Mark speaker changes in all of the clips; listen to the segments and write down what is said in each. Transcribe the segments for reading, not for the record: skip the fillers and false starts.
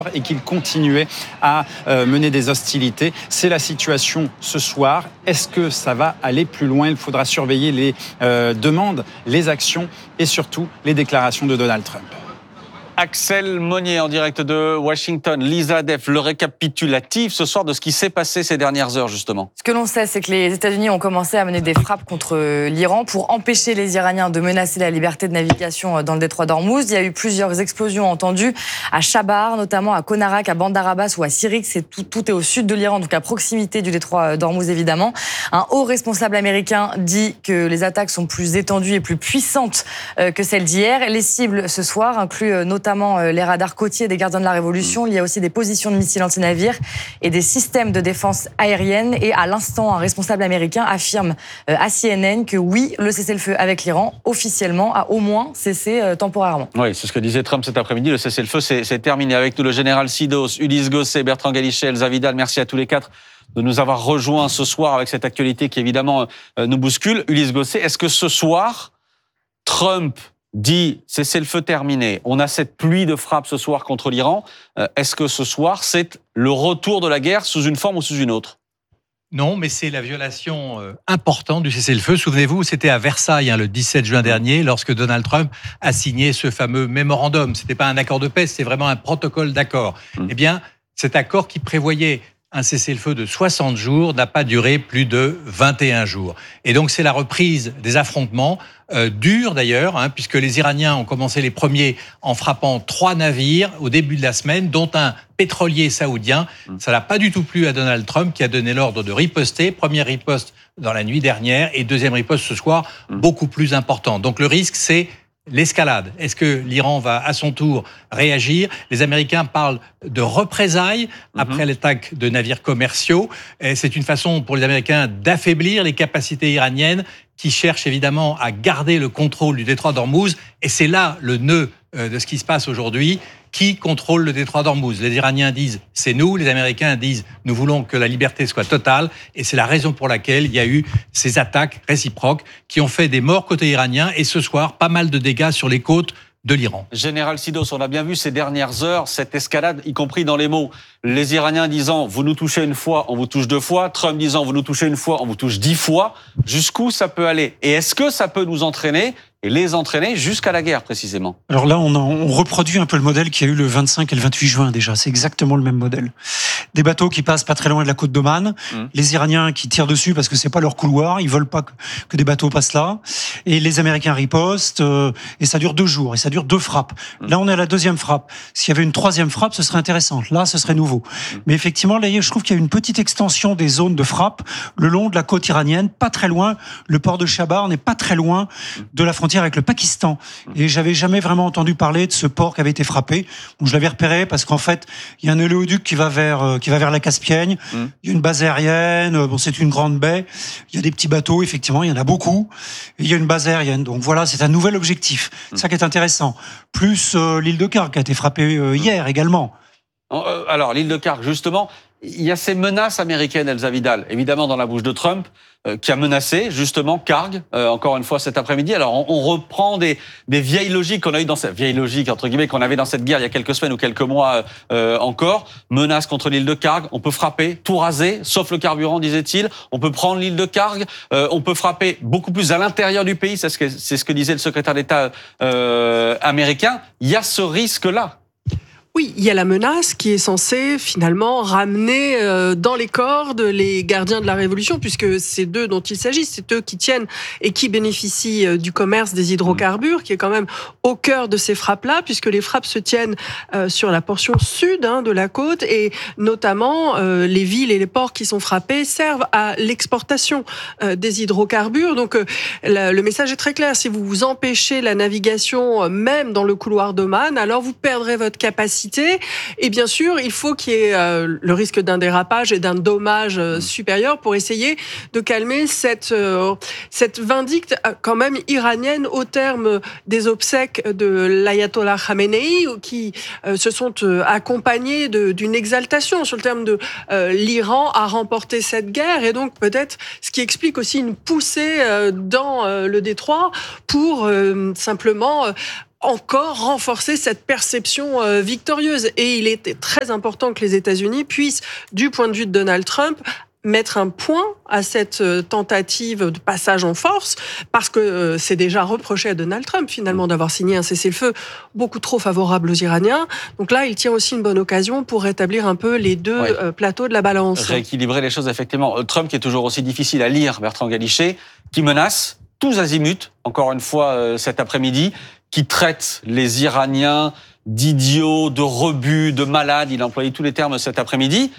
Speaker 1: et qu'il continuait à mener des hostilités. C'est la situation ce soir. Est-ce que ça va aller plus loin? Il faudra surveiller les demandes, les actions et surtout les déclarations de Donald Trump.
Speaker 2: Axel Monnier en direct de Washington. Lisa Def, le récapitulatif ce soir de ce qui s'est passé ces dernières heures justement.
Speaker 3: Ce que l'on sait, c'est que les États-Unis ont commencé à mener des frappes contre l'Iran pour empêcher les Iraniens de menacer la liberté de navigation dans le détroit d'Ormuz. Il y a eu plusieurs explosions entendues à Chabar, notamment à Konarak, à Bandar Abbas ou à Sirik. Tout est au sud de l'Iran, donc à proximité du détroit d'Ormuz évidemment. Un haut responsable américain dit que les attaques sont plus étendues et plus puissantes que celles d'hier. Les cibles ce soir incluent notamment les radars côtiers des gardiens de la Révolution. Il y a aussi des positions de missiles anti-navires et des systèmes de défense aérienne. Et à l'instant, un responsable américain affirme à CNN que oui, le cessez-le-feu avec l'Iran, officiellement, a au moins cessé temporairement.
Speaker 2: Oui, c'est ce que disait Trump cet après-midi. Le cessez-le-feu, c'est terminé. Avec nous, le général Sidos, Ulysse Gosset, Bertrand Galichet, Elsa Vidal. Merci à tous les quatre de nous avoir rejoints ce soir avec cette actualité qui, évidemment, nous bouscule. Ulysse Gosset, est-ce que ce soir, Trump dit cessez-le-feu terminé, on a cette pluie de frappes ce soir contre l'Iran, est-ce que ce soir c'est le retour de la guerre sous une forme ou sous une autre?
Speaker 4: Non, mais c'est la violation importante du cessez-le-feu. Souvenez-vous, c'était à Versailles le 17 juin dernier lorsque Donald Trump a signé ce fameux mémorandum. C'était pas un accord de paix, c'était vraiment un protocole d'accord. Eh bien, cet accord qui prévoyait un cessez-le-feu de 60 jours n'a pas duré plus de 21 jours. Et donc, c'est la reprise des affrontements, durs d'ailleurs, puisque les Iraniens ont commencé les premiers en frappant 3 navires au début de la semaine, dont un pétrolier saoudien. Ça n'a pas du tout plu à Donald Trump qui a donné l'ordre de riposter. Première riposte dans la nuit dernière et deuxième riposte ce soir, beaucoup plus importante. Donc, le risque, c'est l'escalade. Est-ce que l'Iran va à son tour réagir? Les Américains parlent de représailles après l'attaque de navires commerciaux. Et c'est une façon pour les Américains d'affaiblir les capacités iraniennes qui cherchent évidemment à garder le contrôle du détroit d'Ormuz. Et c'est là le nœud de ce qui se passe aujourd'hui. Qui contrôle le détroit d'Ormuz? Les Iraniens disent c'est nous, les Américains disent nous voulons que la liberté soit totale, et c'est la raison pour laquelle il y a eu ces attaques réciproques qui ont fait des morts côté iranien et ce soir pas mal de dégâts sur les côtes de l'Iran.
Speaker 2: Général Sidos, on a bien vu ces dernières heures cette escalade, y compris dans les mots. Les Iraniens disant vous nous touchez une fois, on vous touche 2 fois. Trump disant vous nous touchez une fois, on vous touche 10 fois. Jusqu'où ça peut aller? Et est-ce que ça peut nous entraîner et les entraîner jusqu'à la guerre, précisément?
Speaker 5: Alors là, on reproduit un peu le modèle qu'il y a eu le 25 et le 28 juin déjà. C'est exactement le même modèle. Des bateaux qui passent pas très loin de la côte d'Oman, les Iraniens qui tirent dessus parce que c'est pas leur couloir, ils veulent pas que des bateaux passent là, et les Américains ripostent, et ça dure 2 jours, et ça dure 2 frappes. Là, on est à la 2e frappe. S'il y avait une 3e frappe, ce serait intéressant. Là, ce serait nouveau. Mais effectivement, là, je trouve qu'il y a une petite extension des zones de frappe le long de la côte iranienne, pas très loin. Le port de Chabar n'est pas très loin de la frontière avec le Pakistan. Et j'avais jamais vraiment entendu parler de ce port qui avait été frappé. Bon, je l'avais repéré parce qu'en fait, il y a un oléoduc qui va vers la Caspienne. Il y a une base aérienne. Bon, c'est une grande baie. Il y a des petits bateaux, effectivement, il y en a beaucoup. Et il y a une base aérienne. Donc voilà, c'est un nouvel objectif. C'est ça qui est intéressant. Plus l'île de Khark qui a été frappée hier également.
Speaker 2: Alors, l'île de Khark, justement, il y a ces menaces américaines, Elsa Vidal, évidemment dans la bouche de Trump, qui a menacé justement Khark, encore une fois cet après-midi. Alors, on reprend des vieilles logiques qu'on a eu dans cette vieille logique entre guillemets qu'on avait dans cette guerre il y a quelques semaines ou quelques mois encore. Menace contre l'île de Khark, on peut frapper, tout raser, sauf le carburant, disait-il. On peut prendre l'île de Khark, on peut frapper beaucoup plus à l'intérieur du pays. C'est ce que disait le secrétaire d'État américain. Il y a ce risque-là.
Speaker 6: Oui, il y a la menace qui est censée finalement ramener dans les cordes les gardiens de la Révolution, puisque c'est d'eux dont il s'agit, c'est eux qui tiennent et qui bénéficient du commerce des hydrocarbures, qui est quand même au cœur de ces frappes-là, puisque les frappes se tiennent sur la portion sud de la côte, et notamment les villes et les ports qui sont frappés servent à l'exportation des hydrocarbures. Donc le message est très clair, si vous vous empêchez la navigation même dans le couloir d'Oman, alors vous perdrez votre capacité. Et bien sûr, il faut qu'il y ait le risque d'un dérapage et d'un dommage supérieur pour essayer de calmer cette vindicte quand même iranienne au terme des obsèques de l'ayatollah Khamenei, qui se sont accompagnés d'une exaltation sur le terme de l'Iran a remporté cette guerre, et donc peut-être ce qui explique aussi une poussée dans le détroit pour simplement encore renforcer cette perception victorieuse. Et il était très important que les États-Unis puissent, du point de vue de Donald Trump, mettre un point à cette tentative de passage en force, parce que c'est déjà reproché à Donald Trump, finalement, d'avoir signé un cessez-le-feu beaucoup trop favorable aux Iraniens. Donc là, il tient aussi une bonne occasion pour rétablir un peu les deux plateaux de la balance.
Speaker 2: Rééquilibrer les choses, effectivement. Trump, qui est toujours aussi difficile à lire, Bertrand Galichet, qui menace tous azimuts, encore une fois cet après-midi, qui traite les Iraniens d'idiots, de rebuts, de malades. Il a employé tous les termes cet après-midi.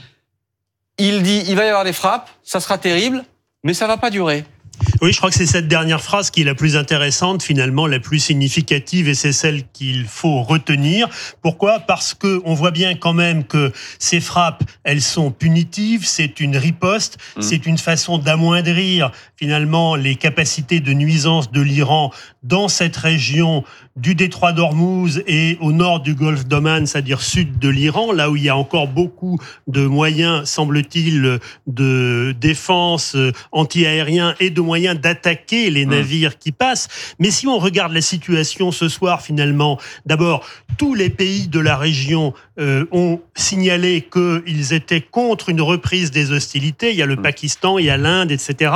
Speaker 2: Il dit, il va y avoir des frappes, ça sera terrible, mais ça va pas durer.
Speaker 7: Oui, je crois que c'est cette dernière phrase qui est la plus intéressante, finalement, la plus significative, et c'est celle qu'il faut retenir. Pourquoi ? Parce que on voit bien quand même que ces frappes, elles sont punitives, c'est une riposte, c'est une façon d'amoindrir, finalement, les capacités de nuisance de l'Iran dans cette région du détroit d'Ormuz et au nord du golfe d'Oman, c'est-à-dire sud de l'Iran, là où il y a encore beaucoup de moyens, semble-t-il, de défense anti-aérien et de moyens d'attaquer les navires qui passent. Mais si on regarde la situation ce soir, finalement, d'abord, tous les pays de la région ont signalé qu'ils étaient contre une reprise des hostilités. Il y a le Pakistan, il y a l'Inde, etc.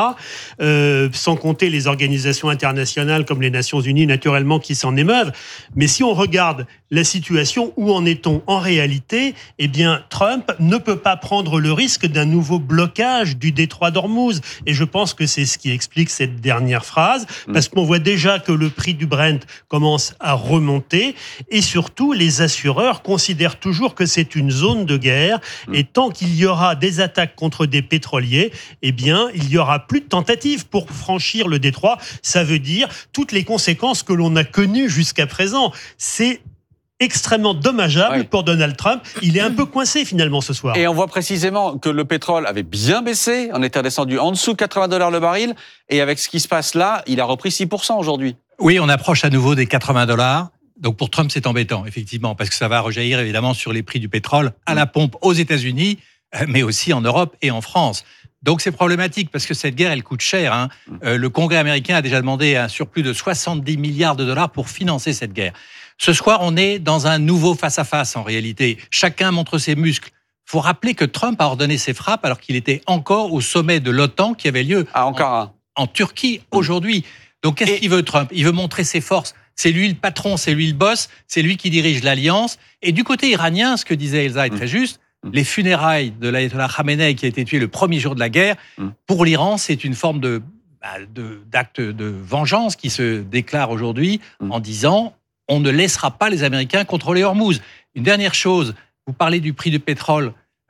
Speaker 7: Sans compter les organisations internationales comme les Nations Unies, naturellement, qui s'en émeuvent. Mais si on regarde la situation, où en est-on en réalité ? Eh bien, Trump ne peut pas prendre le risque d'un nouveau blocage du détroit d'Ormuz. Et je pense que c'est ce qui explique cette dernière phrase, parce qu'on voit déjà que le prix du Brent commence à remonter, et surtout, les assureurs considèrent toujours que c'est une zone de guerre, et tant qu'il y aura des attaques contre des pétroliers, eh bien, il y aura plus de tentatives pour franchir le détroit. Ça veut dire toutes les conséquences que l'on a connues jusqu'à présent. C'est extrêmement dommageable pour Donald Trump. Il est un peu coincé finalement ce soir.
Speaker 2: Et on voit précisément que le pétrole avait bien baissé, on était redescendu en dessous de $80 le baril, et avec ce qui se passe là, il a repris 6% aujourd'hui.
Speaker 4: Oui, on approche à nouveau des $80. Donc pour Trump, c'est embêtant, effectivement, parce que ça va rejaillir évidemment sur les prix du pétrole à la pompe aux États-Unis, mais aussi en Europe et en France. Donc c'est problématique parce que cette guerre, elle coûte cher. Le Congrès américain a déjà demandé un surplus de $70 milliards pour financer cette guerre. Ce soir, on est dans un nouveau face-à-face en réalité. Chacun montre ses muscles. Il faut rappeler que Trump a ordonné ces frappes alors qu'il était encore au sommet de l'OTAN qui avait lieu
Speaker 2: à Ankara,
Speaker 4: en Turquie aujourd'hui. Donc qu'est-ce qu'il veut Trump ? Il veut montrer ses forces. C'est lui le patron, c'est lui le boss, c'est lui qui dirige l'alliance. Et du côté iranien, ce que disait Elsa est très juste, les funérailles de l'ayatollah Khamenei qui a été tué le premier jour de la guerre, pour l'Iran, c'est une forme d'acte de vengeance qui se déclare aujourd'hui en disant on ne laissera pas les Américains contrôler Hormuz. Une dernière chose, vous parlez du prix du pétrole.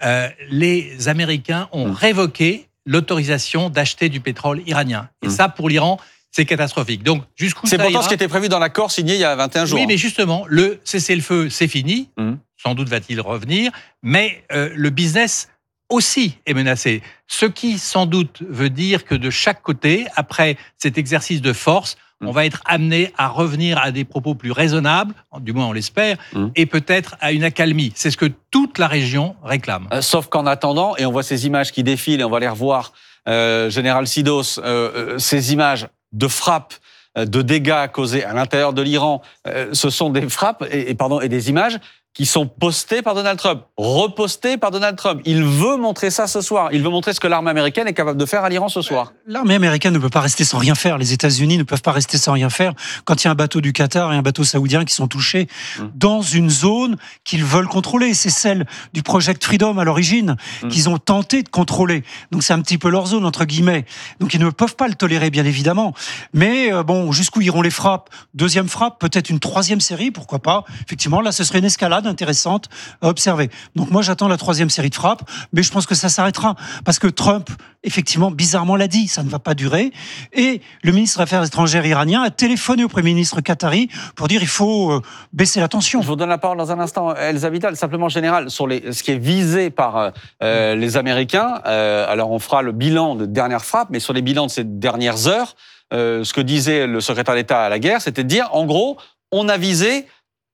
Speaker 4: Les Américains ont révoqué l'autorisation d'acheter du pétrole iranien. Et ça, pour l'Iran, c'est catastrophique. Donc, jusqu'où
Speaker 2: c'est
Speaker 4: ça
Speaker 2: pourtant
Speaker 4: ira ?
Speaker 2: ce qui était prévu dans l'accord signé il y a 21 jours.
Speaker 4: Oui, mais justement, le cessez-le-feu, c'est fini. Sans doute va-t-il revenir. Mais le business aussi est menacé. Ce qui, sans doute, veut dire que de chaque côté, après cet exercice de force, on va être amené à revenir à des propos plus raisonnables, du moins on l'espère, et peut-être à une accalmie. C'est ce que toute la région réclame.
Speaker 2: Sauf qu'en attendant, et on voit ces images qui défilent, et on va les revoir, Général Sidos, ces images de frappes, de dégâts causés à l'intérieur de l'Iran, ce sont des frappes et des images qui sont postées par Donald Trump, repostées par Donald Trump. Il veut montrer ça ce soir. Il veut montrer ce que l'armée américaine est capable de faire à l'Iran ce soir.
Speaker 5: L'armée américaine ne peut pas rester sans rien faire. Les États-Unis ne peuvent pas rester sans rien faire quand il y a un bateau du Qatar et un bateau saoudien qui sont touchés dans une zone qu'ils veulent contrôler. C'est celle du Project Freedom à l'origine qu'ils ont tenté de contrôler. Donc c'est un petit peu leur zone, entre guillemets. Donc ils ne peuvent pas le tolérer, bien évidemment. Mais bon, jusqu'où iront les frappes ? Deuxième frappe, peut-être une troisième série, pourquoi pas ? Effectivement, là, ce serait une escalade intéressante à observer. Donc moi, j'attends la troisième série de frappes, mais je pense que ça s'arrêtera. Parce que Trump, effectivement, bizarrement l'a dit, ça ne va pas durer. Et le ministre des Affaires étrangères iranien a téléphoné au Premier ministre qatari pour dire il faut baisser la tension.
Speaker 2: Je vous donne la parole dans un instant, Elsa Vidal. Simplement, général, sur ce qui est visé par les Américains, alors on fera le bilan de dernière frappe, mais sur les bilans de ces dernières heures, ce que disait le secrétaire d'État à la guerre, c'était de dire, en gros, on a visé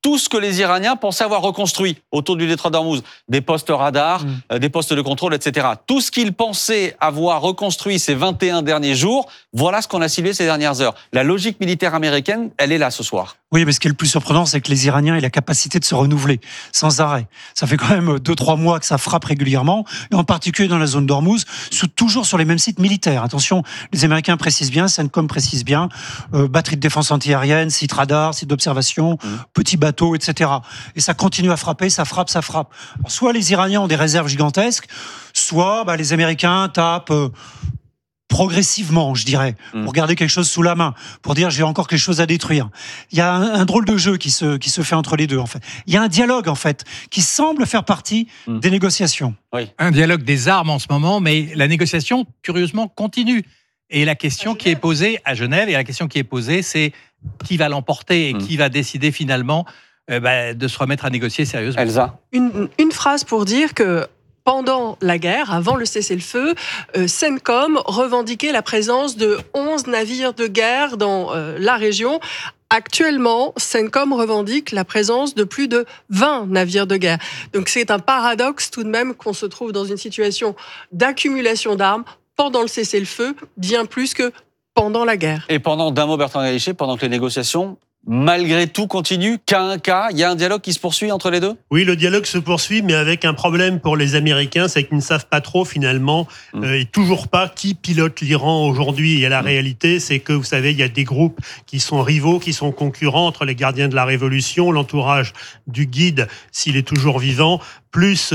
Speaker 2: tout ce que les Iraniens pensaient avoir reconstruit autour du détroit d'Ormuz, des postes radars, des postes de contrôle, etc. Tout ce qu'ils pensaient avoir reconstruit ces 21 derniers jours, voilà ce qu'on a ciblé ces dernières heures. La logique militaire américaine, elle est là ce soir.
Speaker 5: Oui, mais ce qui est le plus surprenant, c'est que les Iraniens aient la capacité de se renouveler sans arrêt. Ça fait quand même 2-3 mois que ça frappe régulièrement, et en particulier dans la zone d'Ormuz, toujours sur les mêmes sites militaires. Attention, les Américains précisent bien, CENTCOM précise bien, batterie de défense antiaérienne, site radar, site d'observation, petits bateaux, etc. Et ça continue à frapper, ça frappe. Alors, soit les Iraniens ont des réserves gigantesques, soit les Américains tapent progressivement, je dirais, pour garder quelque chose sous la main, pour dire j'ai encore quelque chose à détruire. Il y a un drôle de jeu qui se fait entre les deux, en fait. Il y a un dialogue, en fait, qui semble faire partie des négociations.
Speaker 2: Oui.
Speaker 4: Un dialogue des armes en ce moment, mais la négociation, curieusement, continue. Et la question qui est posée à Genève, c'est qui va l'emporter et qui va décider finalement de se remettre à négocier sérieusement.
Speaker 2: Elsa.
Speaker 6: Une phrase pour dire que pendant la guerre, avant le cessez-le-feu, CENTCOM revendiquait la présence de 11 navires de guerre dans la région. Actuellement, CENTCOM revendique la présence de plus de 20 navires de guerre. Donc c'est un paradoxe tout de même qu'on se trouve dans une situation d'accumulation d'armes pendant le cessez-le-feu, bien plus que pendant la guerre.
Speaker 2: Et d'un mot, Bertrand Gallichet, pendant que les négociations, malgré tout, continuent, cas un cas, il y a un dialogue qui se poursuit entre les deux ?
Speaker 7: Oui, le dialogue se poursuit, mais avec un problème pour les Américains, c'est qu'ils ne savent pas trop finalement, et toujours pas qui pilote l'Iran aujourd'hui. Et la réalité, c'est que, vous savez, il y a des groupes qui sont rivaux, qui sont concurrents entre les gardiens de la Révolution, l'entourage du guide, s'il est toujours vivant, plus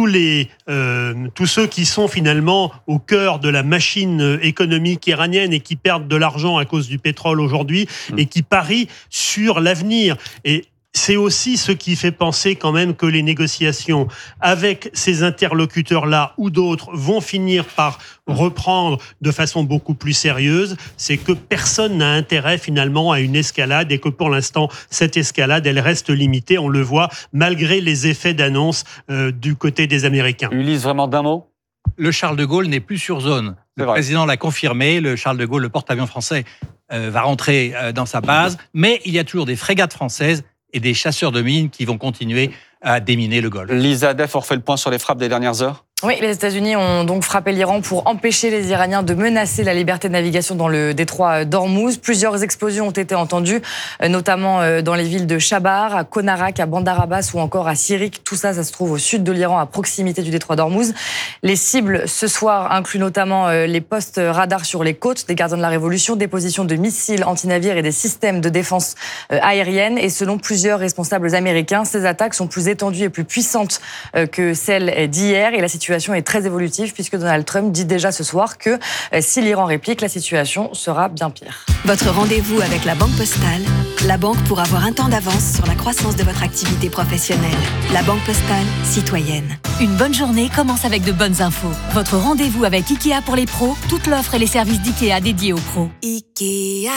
Speaker 7: tous ceux qui sont finalement au cœur de la machine économique iranienne et qui perdent de l'argent à cause du pétrole aujourd'hui et qui parient sur l'avenir. Et c'est aussi ce qui fait penser quand même que les négociations avec ces interlocuteurs-là ou d'autres vont finir par reprendre de façon beaucoup plus sérieuse. C'est que personne n'a intérêt finalement à une escalade et que pour l'instant, cette escalade, elle reste limitée. On le voit malgré les effets d'annonce du côté des Américains.
Speaker 2: Ulysse, vraiment d'un mot ?
Speaker 4: Le Charles de Gaulle n'est plus sur zone. Le président l'a confirmé, le Charles de Gaulle, le porte-avions français, va rentrer dans sa base, mais il y a toujours des frégates françaises et des chasseurs de mines qui vont continuer à déminer le Golfe.
Speaker 2: Lisa Def, on refait le point sur les frappes des dernières heures ?
Speaker 3: Oui, les États-Unis ont donc frappé l'Iran pour empêcher les Iraniens de menacer la liberté de navigation dans le détroit d'Ormuz. Plusieurs explosions ont été entendues, notamment dans les villes de Chabar, à Konarak, à Bandar Abbas ou encore à Sirik. Tout ça, ça se trouve au sud de l'Iran, à proximité du détroit d'Ormuz. Les cibles ce soir incluent notamment les postes radars sur les côtes des gardiens de la Révolution, des positions de missiles antinavires et des systèmes de défense aérienne. Et selon plusieurs responsables américains, ces attaques sont plus étendues et plus puissantes que celles d'hier. Et la situation est très évolutive puisque Donald Trump dit déjà ce soir que si l'Iran réplique, la situation sera bien pire.
Speaker 8: Votre rendez-vous avec la Banque Postale, la banque pour avoir un temps d'avance sur la croissance de votre activité professionnelle. La Banque Postale, citoyenne.
Speaker 9: Une bonne journée commence avec de bonnes infos. Votre rendez-vous avec IKEA pour les pros, toute l'offre et les services d'IKEA dédiés aux pros.
Speaker 8: IKEA.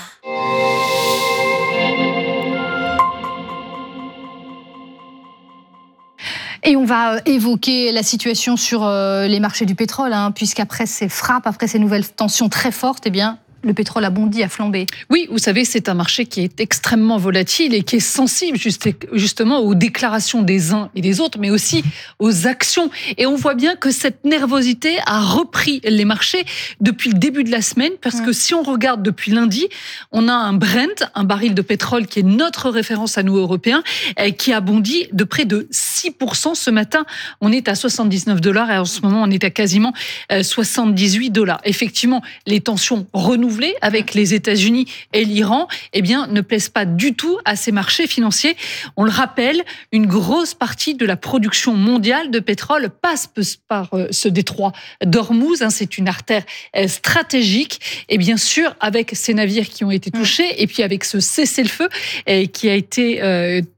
Speaker 10: Et on va évoquer la situation sur les marchés du pétrole, puisqu'après ces frappes, après ces nouvelles tensions très fortes, eh bien, le pétrole a bondi, a flambé.
Speaker 11: Oui, vous savez, c'est un marché qui est extrêmement volatile et qui est sensible justement aux déclarations des uns et des autres, mais aussi aux actions. Et on voit bien que cette nervosité a repris les marchés depuis le début de la semaine, parce que si on regarde depuis lundi, on a un Brent, un baril de pétrole qui est notre référence à nous Européens, qui a bondi de près de 6% ce matin. On est à $79 et en ce moment, on est à quasiment $78. Effectivement, les tensions renouvelées avec les États-Unis et l'Iran, eh bien, ne plaisent pas du tout à ces marchés financiers. On le rappelle, une grosse partie de la production mondiale de pétrole passe par ce détroit d'Ormuz. C'est une artère stratégique. Et bien sûr, avec ces navires qui ont été touchés, et puis avec ce cessez-le-feu qui a été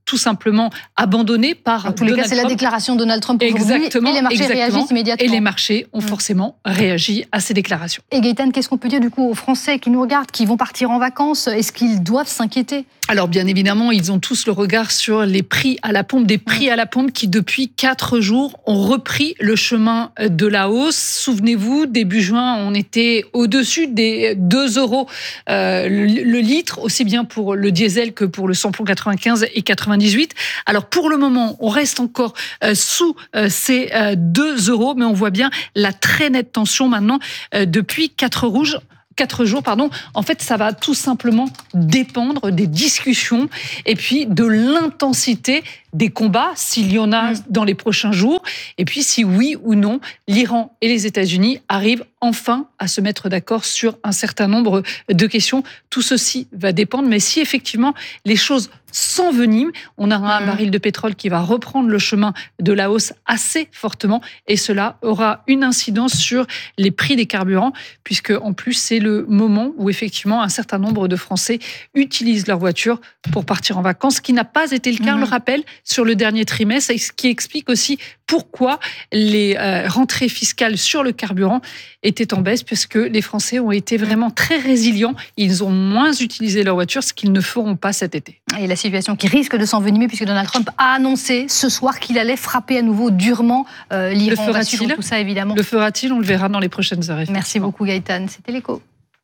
Speaker 11: tout simplement abandonné par
Speaker 10: En tous les cas, c'est la déclaration de Donald Trump aujourd'hui et les marchés réagissent immédiatement.
Speaker 11: Et les marchés ont forcément réagi à ces déclarations.
Speaker 10: Et Gaëtan, qu'est-ce qu'on peut dire du coup aux Français qui nous regardent, qui vont partir en vacances? Est-ce qu'ils doivent s'inquiéter?
Speaker 11: Alors bien évidemment, ils ont tous le regard sur les prix à la pompe, des prix à la pompe qui depuis 4 jours ont repris le chemin de la hausse. Souvenez-vous, début juin, on était au-dessus des 2 € le litre, aussi bien pour le diesel que pour le samplon 95 et 98. Alors pour le moment, on reste encore sous ces 2 €, mais on voit bien la très nette tension maintenant depuis 4 jours, en fait, ça va tout simplement dépendre des discussions et puis de l'intensité des combats, s'il y en a dans les prochains jours, et puis si oui ou non, l'Iran et les États-Unis arrivent enfin à se mettre d'accord sur un certain nombre de questions. Tout ceci va dépendre, mais si effectivement les choses s'enveniment, on aura un baril de pétrole qui va reprendre le chemin de la hausse assez fortement, et cela aura une incidence sur les prix des carburants, puisque en plus c'est le moment où effectivement un certain nombre de Français utilisent leur voiture pour partir en vacances, ce qui n'a pas été le cas, on le rappelle, sur le dernier trimestre, ce qui explique aussi pourquoi les rentrées fiscales sur le carburant étaient en baisse, puisque les Français ont été vraiment très résilients. Ils ont moins utilisé leur voiture, ce qu'ils ne feront pas cet été.
Speaker 10: Et la situation qui risque de s'envenimer, puisque Donald Trump a annoncé ce soir qu'il allait frapper à nouveau durement l'Iran.
Speaker 11: Le fera-t-il ?
Speaker 10: Tout ça, évidemment.
Speaker 11: Le fera-t-il ? On le verra dans les prochaines heures.
Speaker 10: Merci beaucoup, Gaëtan. C'était l'Écho.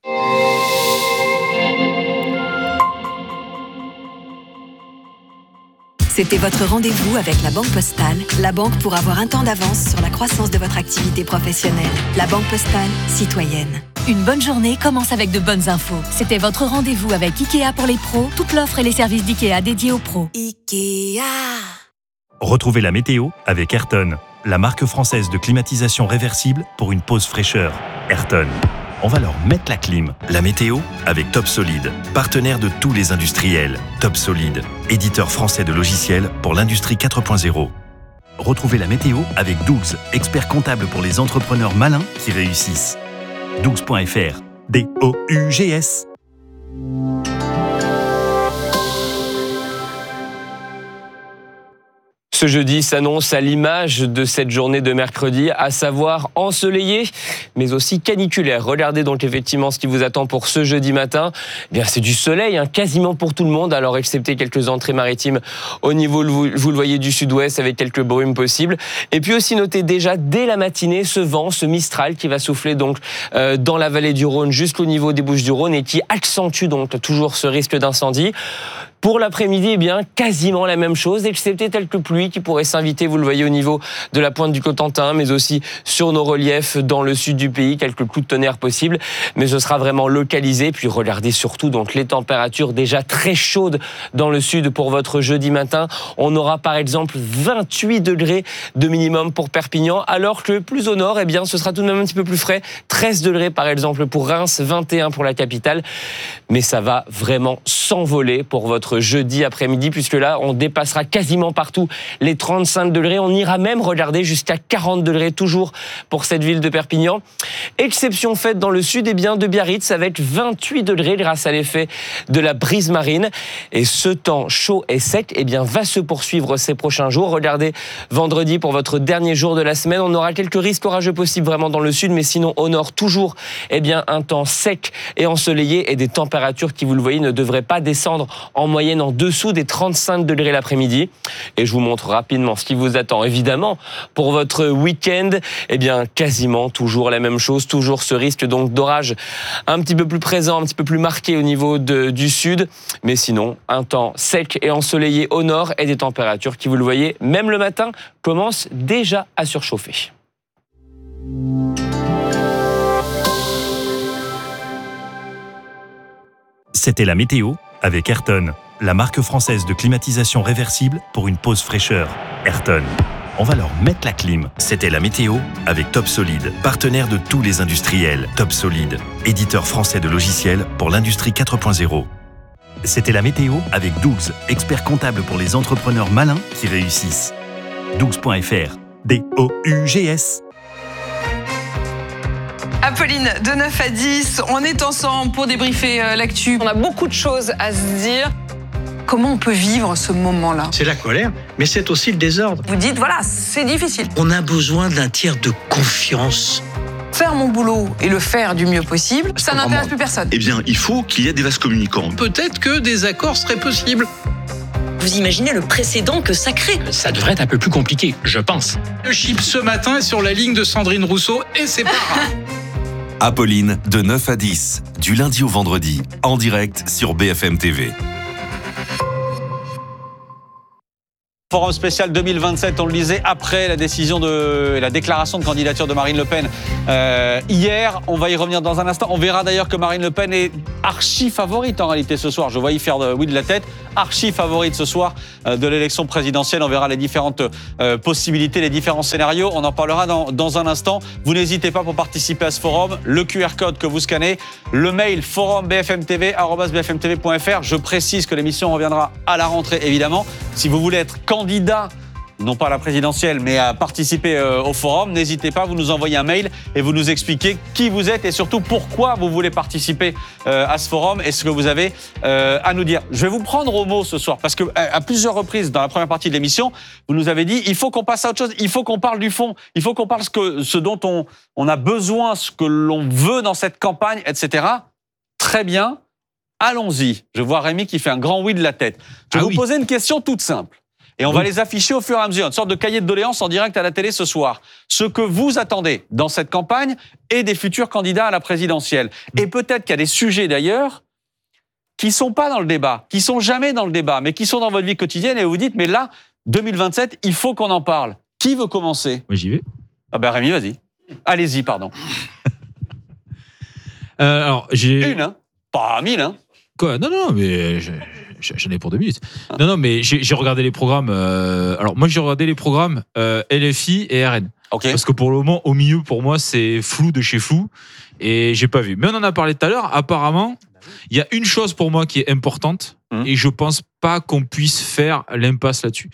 Speaker 8: C'était votre rendez-vous avec la Banque Postale, la banque pour avoir un temps d'avance sur la croissance de votre activité professionnelle. La Banque Postale, citoyenne.
Speaker 9: Une bonne journée commence avec de bonnes infos. C'était votre rendez-vous avec IKEA pour les pros. Toute l'offre et les services d'IKEA dédiés aux pros.
Speaker 8: IKEA.
Speaker 12: Retrouvez la météo avec Ayrton, la marque française de climatisation réversible pour une pause fraîcheur. Ayrton. On va leur mettre la clim. La météo avec Top Solid, partenaire de tous les industriels. Top Solid, éditeur français de logiciels pour l'industrie 4.0. Retrouvez la météo avec Dougs, expert comptable pour les entrepreneurs malins qui réussissent. Dougs.fr, D-O-U-G-S.
Speaker 13: Ce jeudi s'annonce à l'image de cette journée de mercredi, à savoir ensoleillée, mais aussi caniculaire. Regardez donc effectivement ce qui vous attend pour ce jeudi matin. Eh bien, c'est du soleil, quasiment pour tout le monde, alors excepté quelques entrées maritimes au niveau, vous le voyez, du sud-ouest, avec quelques brumes possibles. Et puis aussi notez déjà dès la matinée ce vent, ce Mistral qui va souffler donc dans la vallée du Rhône jusqu'au niveau des Bouches-du-Rhône et qui accentue donc toujours ce risque d'incendie. Pour l'après-midi, eh bien, quasiment la même chose, excepté quelques pluies qui pourraient s'inviter, vous le voyez, au niveau de la pointe du Cotentin, mais aussi sur nos reliefs dans le sud du pays, quelques coups de tonnerre possibles, mais ce sera vraiment localisé. Puis regardez surtout donc les températures déjà très chaudes dans le sud pour votre jeudi matin. On aura par exemple 28 degrés de minimum pour Perpignan, alors que plus au nord, eh bien, ce sera tout de même un petit peu plus frais. 13 degrés par exemple pour Reims, 21 pour la capitale. Mais ça va vraiment s'envoler pour votre jeudi après-midi, puisque là, on dépassera quasiment partout les 35 degrés. On ira même, regardez, jusqu'à 40 degrés toujours pour cette ville de Perpignan. Exception faite dans le sud, eh bien, de Biarritz, avec 28 degrés grâce à l'effet de la brise marine. Et ce temps chaud et sec, eh bien, va se poursuivre ces prochains jours. Regardez, vendredi, pour votre dernier jour de la semaine, on aura quelques risques orageux possibles vraiment dans le sud, mais sinon, au nord, toujours, eh bien, un temps sec et ensoleillé et des températures qui, vous le voyez, ne devraient pas descendre en moyenne en dessous des 35 degrés l'après-midi. Et je vous montre rapidement ce qui vous attend. Évidemment, pour votre week-end, eh bien, quasiment toujours la même chose, toujours ce risque donc d'orage un petit peu plus présent, un petit peu plus marqué au niveau du sud. Mais sinon, un temps sec et ensoleillé au nord et des températures qui, vous le voyez, même le matin, commencent déjà à surchauffer.
Speaker 12: C'était la météo avec Ayrton, la marque française de climatisation réversible pour une pause fraîcheur. Ayrton. On va leur mettre la clim. C'était la météo avec Top Solid, partenaire de tous les industriels. Top Solid, éditeur français de logiciels pour l'industrie 4.0. C'était la météo avec Dougs, expert comptable pour les entrepreneurs malins qui réussissent. Dougs.fr, D-O-U-G-S.
Speaker 14: Apolline, de 9 à 10, on est ensemble pour débriefer l'actu. On a beaucoup de choses à se dire. Comment on peut vivre ce moment-là?
Speaker 15: C'est la colère, mais c'est aussi le désordre.
Speaker 14: Vous dites, voilà, c'est difficile.
Speaker 15: On a besoin d'un tiers de confiance.
Speaker 14: Faire mon boulot et le faire du mieux possible, ça n'intéresse plus personne.
Speaker 16: Eh bien, il faut qu'il y ait des vases communicants.
Speaker 15: Peut-être que des accords seraient possibles.
Speaker 17: Vous imaginez le précédent que ça crée?
Speaker 18: Ça devrait être un peu plus compliqué, je pense.
Speaker 15: Le chip ce matin est sur la ligne de Sandrine Rousseau et c'est pas grave.
Speaker 12: Apolline, de 9 à 10, du lundi au vendredi, en direct sur BFM TV.
Speaker 2: Forum spécial 2027, on le disait, après la décision la déclaration de candidature de Marine Le Pen hier. On va y revenir dans un instant. On verra d'ailleurs que Marine Le Pen est archi favorite en réalité ce soir. Je vois y faire oui de la tête. Archi favorite ce soir de l'élection présidentielle. On verra les différentes possibilités, les différents scénarios. On en parlera dans un instant. Vous n'hésitez pas pour participer à ce forum. Le QR code que vous scannez, le mail forum@bfmtv.fr. Je précise que l'émission reviendra à la rentrée évidemment. Si vous voulez être candidat, non pas à la présidentielle, mais à participer au forum, n'hésitez pas, vous nous envoyez un mail et vous nous expliquez qui vous êtes et surtout pourquoi vous voulez participer à ce forum et ce que vous avez à nous dire. Je vais vous prendre au mot ce soir parce que à plusieurs reprises dans la première partie de l'émission, vous nous avez dit il faut qu'on passe à autre chose, il faut qu'on parle du fond, il faut qu'on parle ce dont on a besoin, ce que l'on veut dans cette campagne, etc. Très bien, allons-y. Je vois Rémi qui fait un grand oui de la tête. Je vais vous poser une question toute simple. Et on va les afficher au fur et à mesure, une sorte de cahier de doléances en direct à la télé ce soir. Ce que vous attendez dans cette campagne et des futurs candidats à la présidentielle. Et peut-être qu'il y a des sujets d'ailleurs qui sont pas dans le débat, qui sont jamais dans le débat, mais qui sont dans votre vie quotidienne et vous dites, mais là, 2027, il faut qu'on en parle. Qui veut commencer?
Speaker 19: Moi, j'y vais.
Speaker 2: Ah ben Rémi, vas-y. Allez-y, pardon.
Speaker 19: Alors, j'ai...
Speaker 2: Une, hein? Pas 1000, hein?
Speaker 19: Quoi? Non, mais j'en ai pour 2 minutes. Non, mais j'ai regardé les programmes. Alors, moi, j'ai regardé les programmes LFI et RN.
Speaker 2: Okay.
Speaker 19: Parce que pour le moment, au milieu, pour moi, c'est flou de chez flou. Et j'ai pas vu. Mais on en a parlé tout à l'heure. Apparemment, il y a une chose pour moi qui est importante. Et je pense pas qu'on puisse faire l'impasse là-dessus.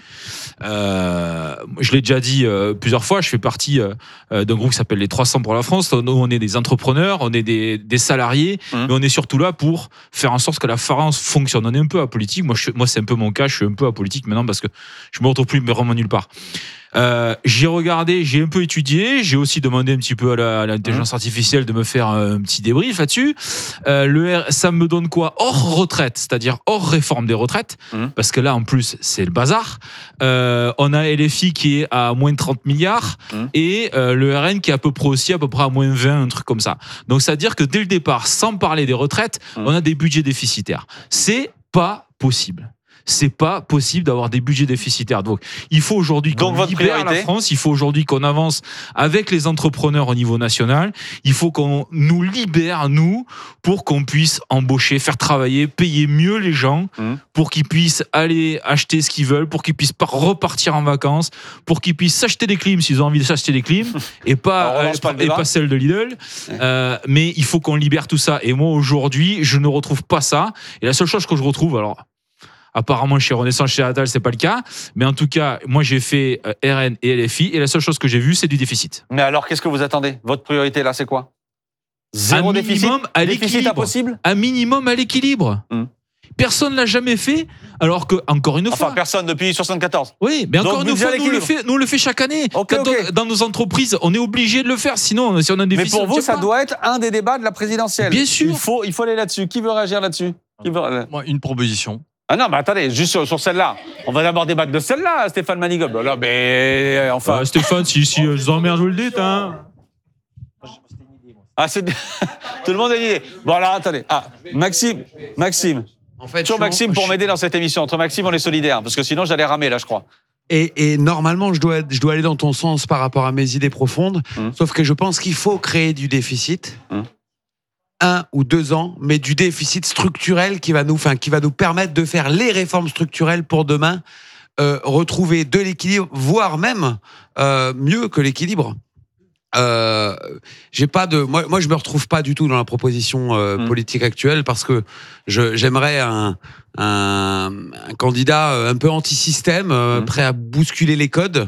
Speaker 19: Je l'ai déjà dit plusieurs fois, je fais partie d'un groupe qui s'appelle les 300 pour la France. Nous, on est des entrepreneurs, on est des salariés, mais on est surtout là pour faire en sorte que la France fonctionne. On est un peu apolitique. Moi, c'est un peu mon cas. Je suis un peu apolitique maintenant parce que je me retrouve plus vraiment nulle part. J'ai regardé, j'ai un peu étudié, j'ai aussi demandé un petit peu à l'intelligence artificielle de me faire un petit débrief là-dessus. Ça me donne quoi? Hors retraite, c'est-à-dire hors réforme des retraites, parce que là en plus c'est le bazar. On a LFI qui est à moins de 30 milliards et le RN qui est à peu près à moins 20, un truc comme ça. Donc ça veut dire que dès le départ, sans parler des retraites, on a des budgets déficitaires. C'est pas possible. C'est pas possible d'avoir des budgets déficitaires. Donc, il faut aujourd'hui qu'on libère la France. Il faut aujourd'hui qu'on avance avec les entrepreneurs au niveau national. Il faut qu'on nous libère, nous, pour qu'on puisse embaucher, faire travailler, payer mieux les gens, pour qu'ils puissent aller acheter ce qu'ils veulent, pour qu'ils puissent repartir en vacances, pour qu'ils puissent s'acheter des clims s'ils ont envie de s'acheter des clims, et pas celles de Lidl. Mais il faut qu'on libère tout ça. Et moi, aujourd'hui, je ne retrouve pas ça. Et la seule chose que je retrouve, alors, apparemment, chez Renaissance, chez Attal, c'est pas le cas. Mais en tout cas, moi, j'ai fait RN et LFI. Et la seule chose que j'ai vue, c'est du déficit.
Speaker 2: Mais alors, qu'est-ce que vous attendez? Votre priorité, là, c'est quoi? Zéro déficit? Déficit impossible?
Speaker 19: Un minimum à l'équilibre. Personne ne l'a jamais fait, alors que, encore une fois...
Speaker 2: Enfin, personne depuis 74.
Speaker 19: Oui, mais encore une fois, nous, on le fait chaque année. Dans nos entreprises, on est obligé de le faire, sinon, si on a un déficit...
Speaker 2: Mais pour vous, ça doit être un des débats de la présidentielle.
Speaker 19: Bien sûr.
Speaker 2: Il faut aller là-dessus. Qui veut réagir là-dessus?
Speaker 20: Moi, une proposition.
Speaker 2: Ah non, mais attendez, juste sur celle-là. On va d'abord débattre de celle-là, Stéphane Manigold. Là, mais enfin...
Speaker 19: Stéphane, si je vous emmerde, vous le dites, hein.
Speaker 2: Ah, c'est... Tout le monde a une idée. Bon, alors, attendez. Ah, Maxime. En fait, toujours Maxime pour m'aider dans cette émission. Entre Maxime, on est solidaires, parce que sinon, j'allais ramer, là, je crois.
Speaker 21: Et normalement, je dois aller dans ton sens par rapport à mes idées profondes, sauf que je pense qu'il faut créer du déficit. 1 ou 2 ans, mais du déficit structurel qui va nous permettre de faire les réformes structurelles pour demain, retrouver de l'équilibre, voire même mieux que l'équilibre. J'ai pas de, moi, je me retrouve pas du tout dans la proposition politique actuelle parce que j'aimerais un candidat un peu anti-système, prêt à bousculer les codes.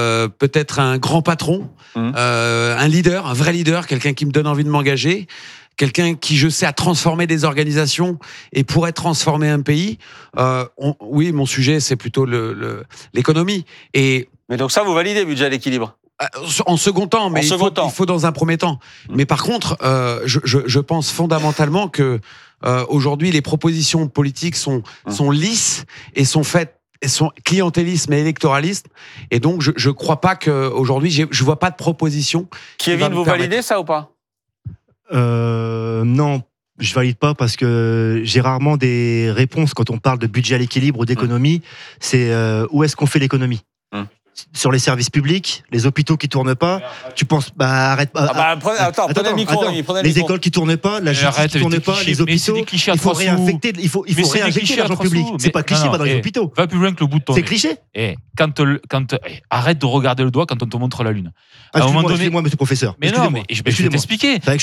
Speaker 21: Peut-être un grand patron, un leader, un vrai leader, quelqu'un qui me donne envie de m'engager, quelqu'un qui, je sais, a transformé des organisations et pourrait transformer un pays. Oui, mon sujet, c'est plutôt l'économie.
Speaker 2: Mais donc ça, vous validez, budget à l'équilibre?
Speaker 21: En second temps, mais il faut dans un premier temps. Mais par contre, je pense fondamentalement que aujourd'hui, les propositions politiques sont lisses et sont faites. Elles sont clientélisme et électoralisme, et donc je crois pas qu'aujourd'hui je vois pas de proposition.
Speaker 2: Kevin, vous validez ça ou pas?
Speaker 1: Non, je valide pas parce que j'ai rarement des réponses quand on parle de budget à l'équilibre ou d'économie. C'est où est-ce qu'on fait l'économie? Sur les services publics, les hôpitaux qui tournent pas, tu penses arrête pas.
Speaker 2: Prenez le micro.
Speaker 1: Les écoles qui tournent pas, la justice qui tourne pas, les hôpitaux. Il faut réinjecter, l'argent public. C'est pas cliché dans les hôpitaux.
Speaker 19: Va plus loin que le bout de ton nez.
Speaker 1: C'est cliché.
Speaker 19: Arrête de regarder le doigt quand on te montre la lune.
Speaker 1: Excusez-moi, monsieur le professeur.
Speaker 19: Mais non, mais je vais t'expliquer.
Speaker 1: Quand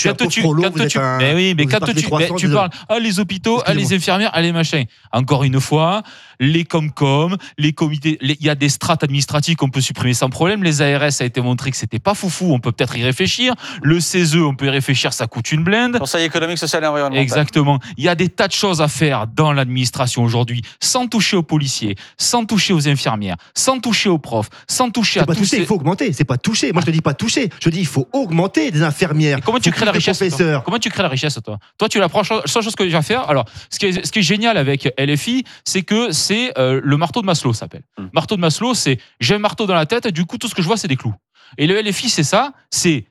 Speaker 19: tu parles, les hôpitaux, les infirmières, les machins. Encore une fois, les Comcom, les comités, il y a des strates administratives qu'on peut supprimer sans problème. Les ARS, ça a été montré que c'était pas foufou, on peut peut-être y réfléchir. Le CESE, on peut y réfléchir, ça coûte une blinde.
Speaker 2: Conseil économique, social et environnemental.
Speaker 19: Exactement. Il y a des tas de choses à faire dans l'administration aujourd'hui, sans toucher aux policiers, sans toucher aux infirmières, sans toucher aux profs, sans toucher à tous.
Speaker 1: Il faut augmenter, c'est pas toucher. Moi, je te dis pas toucher. Je dis il faut augmenter des infirmières.
Speaker 19: Comment tu crées la richesse, toi ? Comment tu crées la richesse, toi ? Toi, tu l'approches. La seule chose que j'ai à faire. Alors, ce qui est génial avec LFI, c'est que c'est le marteau de Maslow, ça s'appelle. Marteau de Maslow, c'est j'ai un marteau dans la tête, du coup, tout ce que je vois, c'est des clous. Et le LFI, c'est ça, c'est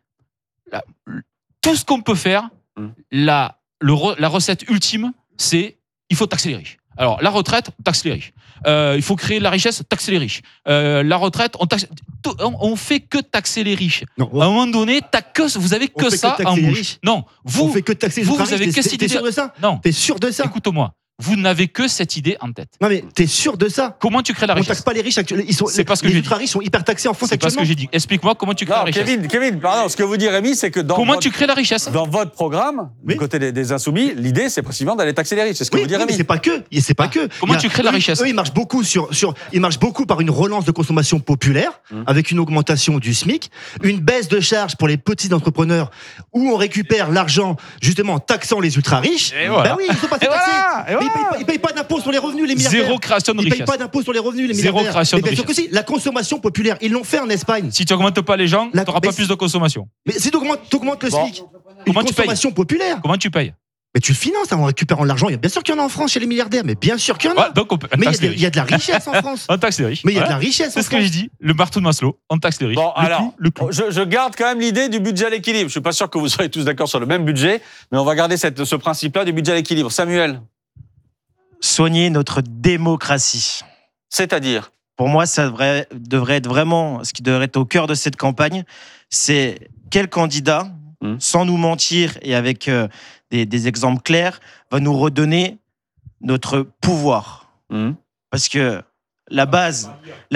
Speaker 19: tout ce qu'on peut faire. La recette ultime, c'est il faut taxer les riches. Alors, la retraite, taxe les riches. Il faut créer de la richesse, taxer les riches. La retraite, on fait que taxer les riches. Non, à un moment donné, vous avez que ça en bouche. Non, vous
Speaker 1: fait que taxer les riches.
Speaker 19: Vous avez que cette idée.
Speaker 1: T'es sûr de ça?
Speaker 19: Non.
Speaker 1: T'es sûr de ça?
Speaker 19: Écoute-moi. Vous n'avez que cette idée en tête.
Speaker 1: Non mais t'es sûr de ça?
Speaker 19: Comment tu crées la richesse?
Speaker 1: On taxe pas les riches actuellement. Les ultra riches sont hyper taxés en France actuellement.
Speaker 19: C'est pas ce que j'ai dit. Explique-moi comment tu crées la richesse.
Speaker 2: Kevin, pardon. Ce que vous dit Rémi, c'est que
Speaker 19: tu crées la richesse?
Speaker 2: Dans votre programme, du côté des insoumis, l'idée c'est précisément d'aller taxer les riches. C'est ce que vous dit Rémi.
Speaker 1: Mais c'est pas que.
Speaker 19: Comment tu crées la richesse?
Speaker 1: Eux, ils marchent beaucoup par une relance de consommation populaire, avec une augmentation du SMIC, une baisse de charges pour les petits entrepreneurs, où on récupère l'argent justement en taxant les ultra riches. Ben oui, ils sont pas taxés. Ils payent pas d'impôts sur les revenus, les milliardaires.
Speaker 19: Zéro création de richesse.
Speaker 1: Ils payent pas d'impôts sur les revenus, les milliardaires.
Speaker 19: Zéro création de
Speaker 1: bien
Speaker 19: richesse.
Speaker 1: sûr que si. La consommation populaire, ils l'ont fait en Espagne.
Speaker 19: Si tu augmentes pas les gens, tu n'auras pas plus de consommation.
Speaker 1: Mais si tu augmentes le SMIC, une consommation populaire.
Speaker 19: Comment tu payes?
Speaker 1: Mais tu le finances en récupérant l'argent. Bien sûr qu'il y en a en France chez les milliardaires, mais bien sûr qu'il y en a. Mais il y a de la richesse en France.
Speaker 19: On taxe les riches.
Speaker 1: Mais il y a de la richesse en France.
Speaker 19: C'est ce que je dis. Le marteau de Maslow, on taxe les riches.
Speaker 2: Bon, alors, je garde quand même l'idée du budget à l'équilibre. Je suis pas sûr que vous serez tous d'accord sur le même budget, mais on va garder ce principe-là du budget à l'équilibre. Samuel.
Speaker 22: Soigner notre démocratie.
Speaker 2: C'est-à-dire?
Speaker 22: Pour moi, ça devrait être vraiment ce qui devrait être au cœur de cette campagne. C'est quel candidat, sans nous mentir et avec des exemples clairs, va nous redonner notre pouvoir. Parce que la base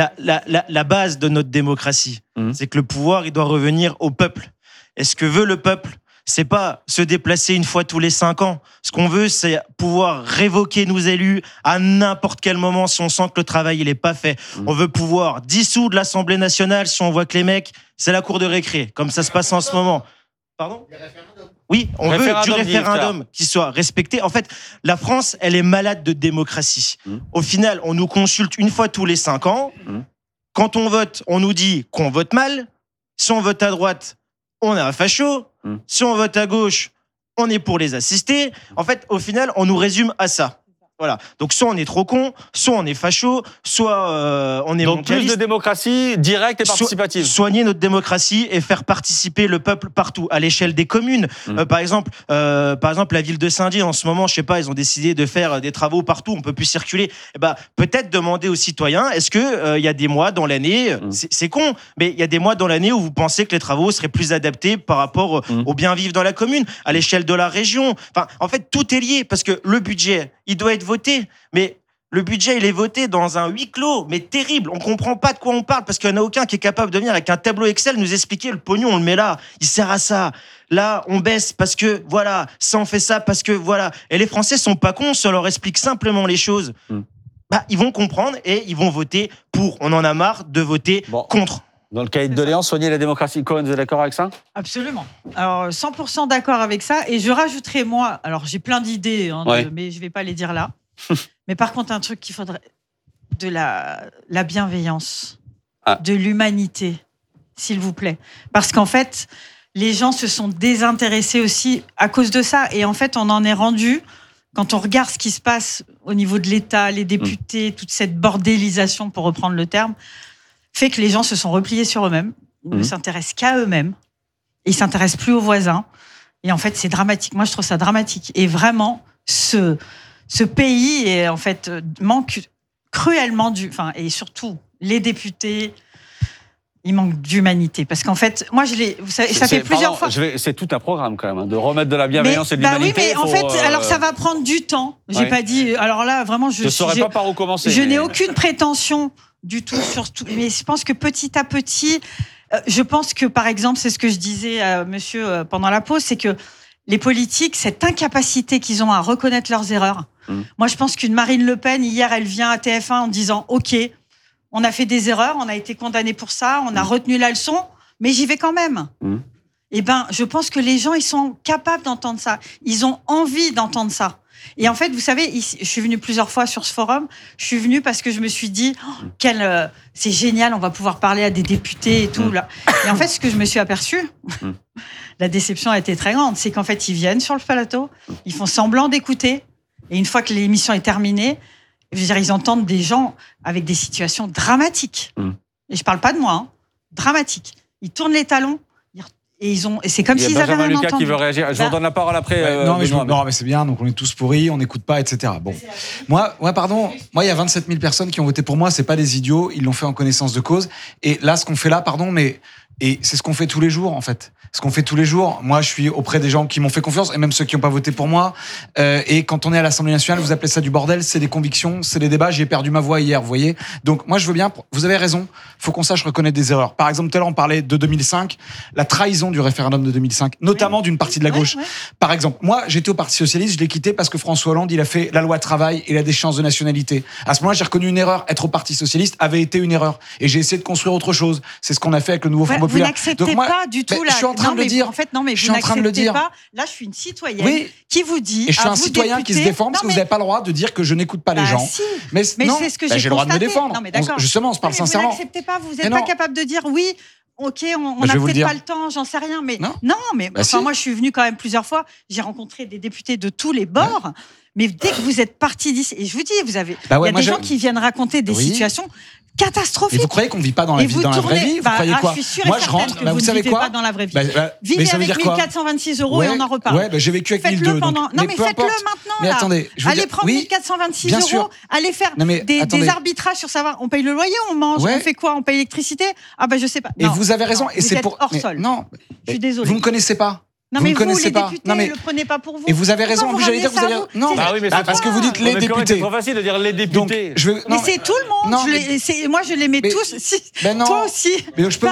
Speaker 22: de notre démocratie, c'est que le pouvoir, il doit revenir au peuple. Et ce que veut le peuple, c'est pas se déplacer une fois tous les 5 ans. Ce qu'on veut, c'est pouvoir révoquer nos élus à n'importe quel moment si on sent que le travail il est pas fait. On veut pouvoir dissoudre l'Assemblée nationale si on voit que les mecs, c'est la cour de récré, comme ça se passe en ce moment. Pardon ? Oui, on veut du référendum qui soit respecté. En fait, la France, elle est malade de démocratie. Au final, on nous consulte une fois tous les 5 ans. Quand on vote, on nous dit qu'on vote mal. Si on vote à droite, on est un facho. Si on vote à gauche, on est pour les assister. En fait, au final, on nous résume à ça. Voilà. Donc, soit on est trop con, soit on est facho, soit on est
Speaker 2: donc
Speaker 22: mondialiste.
Speaker 2: plus de démocratie directe et participative.
Speaker 22: Soigner notre démocratie et faire participer le peuple partout, à l'échelle des communes. Par exemple, la ville de Saint-Dié, en ce moment, je sais pas, ils ont décidé de faire des travaux partout, on peut plus circuler. Peut-être demander aux citoyens, est-ce que y a des mois dans l'année, c'est con, mais il y a des mois dans l'année où vous pensez que les travaux seraient plus adaptés par rapport au bien vivre dans la commune, à l'échelle de la région. Enfin, en fait, tout est lié parce que le budget, il doit être voté, mais le budget, il est voté dans un huis clos, mais terrible. On comprend pas de quoi on parle parce qu'il n'y en a aucun qui est capable de venir avec un tableau Excel nous expliquer le pognon, on le met là, il sert à ça. Là, on baisse parce que voilà, ça on fait ça parce que voilà. Et les Français sont pas cons, ça leur explique simplement les choses. Ils vont comprendre et ils vont voter pour. On en a marre de voter contre.
Speaker 2: Dans le cahier de doléances, soigner la démocratie. Cohen, vous êtes d'accord avec ça?
Speaker 5: Absolument. Alors, 100% d'accord avec ça. Et je rajouterais, moi, alors j'ai plein d'idées, mais je ne vais pas les dire là. Mais par contre, un truc qu'il faudrait, de la bienveillance, de l'humanité, s'il vous plaît. Parce qu'en fait, les gens se sont désintéressés aussi à cause de ça. Et en fait, on en est rendu, quand on regarde ce qui se passe au niveau de l'État, les députés, toute cette bordélisation, pour reprendre le terme, fait que les gens se sont repliés sur eux-mêmes, ils ne s'intéressent qu'à eux-mêmes, ils ne s'intéressent plus aux voisins. Et en fait, c'est dramatique. Moi, je trouve ça dramatique. Et vraiment, ce pays est, en fait, manque cruellement et surtout les députés, il manque d'humanité. Parce qu'en fait, moi, vous savez, ça fait plusieurs fois.
Speaker 2: C'est tout un programme quand même, de remettre de la bienveillance et de l'humanité.
Speaker 5: Oui, mais en fait, alors ça va prendre du temps. J'ai pas dit. Alors là, vraiment, je ne
Speaker 2: saurais pas par où commencer.
Speaker 5: Je n'ai aucune prétention du tout sur tout. Mais je pense que petit à petit, je pense que, par exemple, c'est ce que je disais à monsieur pendant la pause, c'est que les politiques, cette incapacité qu'ils ont à reconnaître leurs erreurs. Moi, je pense qu'une Marine Le Pen, hier, elle vient à TF1 en disant « Ok, on a fait des erreurs, on a été condamné pour ça, on a retenu la leçon, mais j'y vais quand même. » Eh ben, je pense que les gens, ils sont capables d'entendre ça. Ils ont envie d'entendre ça. Et en fait, vous savez, je suis venue plusieurs fois sur ce forum. Je suis venue parce que je me suis dit, c'est génial, on va pouvoir parler à des députés et tout. Là. Et en fait, ce que je me suis aperçue, la déception a été très grande, c'est qu'en fait, ils viennent sur le plateau, ils font semblant d'écouter, et une fois que l'émission est terminée, je veux dire, ils entendent des gens avec des situations dramatiques. Et je parle pas de moi, dramatiques. Ils tournent les talons. Et c'est comme s'ils avaient rien entendu.
Speaker 2: Qui veut réagir. Je vous donne la parole après.
Speaker 6: Non, mais c'est bien. Donc on est tous pourris, on n'écoute pas, etc. Bon, moi, il y a 27 000 personnes qui ont voté pour moi. C'est pas des idiots. Ils l'ont fait en connaissance de cause. Et là, ce qu'on fait là, et c'est ce qu'on fait tous les jours, en fait. Ce qu'on fait tous les jours. Moi, je suis auprès des gens qui m'ont fait confiance, et même ceux qui n'ont pas voté pour moi. Et quand on est à l'Assemblée nationale, vous appelez ça du bordel, c'est des convictions, c'est des débats. J'ai perdu ma voix hier, vous voyez. Donc, moi, je veux bien. Vous avez raison. Faut qu'on sache reconnaître des erreurs. Par exemple, tout à l'heure, on parlait de 2005, la trahison du référendum de 2005, notamment d'une partie de la gauche. Par exemple, moi, j'étais au Parti socialiste, je l'ai quitté parce que François Hollande, il a fait la loi travail et la déchéance de nationalité. À ce moment-là, j'ai reconnu une erreur. Être au Parti socialiste avait été une erreur. Et j'ai essayé de construire autre chose. C'est ce qu'on a fait avec le nouveau Front populaire.
Speaker 5: Vous n'acceptez pas du tout
Speaker 6: je suis en train de le dire.
Speaker 5: En fait, non, mais vous n'acceptez pas. Là, je suis une citoyenne qui vous dit.
Speaker 6: Et je suis un citoyen qui se défend parce que vous n'avez pas le droit de dire que je n'écoute pas les gens.
Speaker 5: Si.
Speaker 6: Mais non,
Speaker 5: c'est ce que j'ai
Speaker 6: le droit de me défendre.
Speaker 5: Non, mais d'accord.
Speaker 6: Justement, on se parle sincèrement.
Speaker 5: Vous n'acceptez pas. Vous n'êtes pas capable de dire oui. Ok, on n'a peut-être pas le temps, j'en sais rien, mais non, mais moi je suis venue quand même plusieurs fois. J'ai rencontré des députés de tous les bords. Mais dès que vous êtes partis d'ici, et je vous dis, il y a des gens qui viennent raconter des situations catastrophique.
Speaker 6: Et vous croyez qu'on ne vit pas dans la vie, dans la vraie vie? Vous croyez quoi?
Speaker 5: Moi, je rentre.
Speaker 6: Vous savez quoi?
Speaker 5: Pas dans la vraie vie. Vivez avec 1426 € et on en reparle.
Speaker 6: Ouais, j'ai vécu avec 1002.
Speaker 5: Non, mais faites-le maintenant.
Speaker 6: Mais attendez,
Speaker 5: allez prendre 1426 €. Allez faire des arbitrages sur savoir. On paye le loyer, on mange, on fait quoi? On paye l'électricité? Ah je sais pas.
Speaker 6: Et vous avez raison. Et c'est pour.
Speaker 5: Hors sol.
Speaker 6: Non,
Speaker 5: je suis désolée.
Speaker 6: Vous ne me connaissez pas.
Speaker 5: Non, mais vous, les députés, ne le prenez pas pour vous.
Speaker 6: Et vous avez raison. En plus, j'allais dire, vous avez.
Speaker 5: Non,
Speaker 6: parce que vous dites les députés.
Speaker 2: C'est trop facile de dire les députés.
Speaker 5: Mais c'est tout le monde. Moi, je les mets tous. Toi aussi.
Speaker 6: Mais je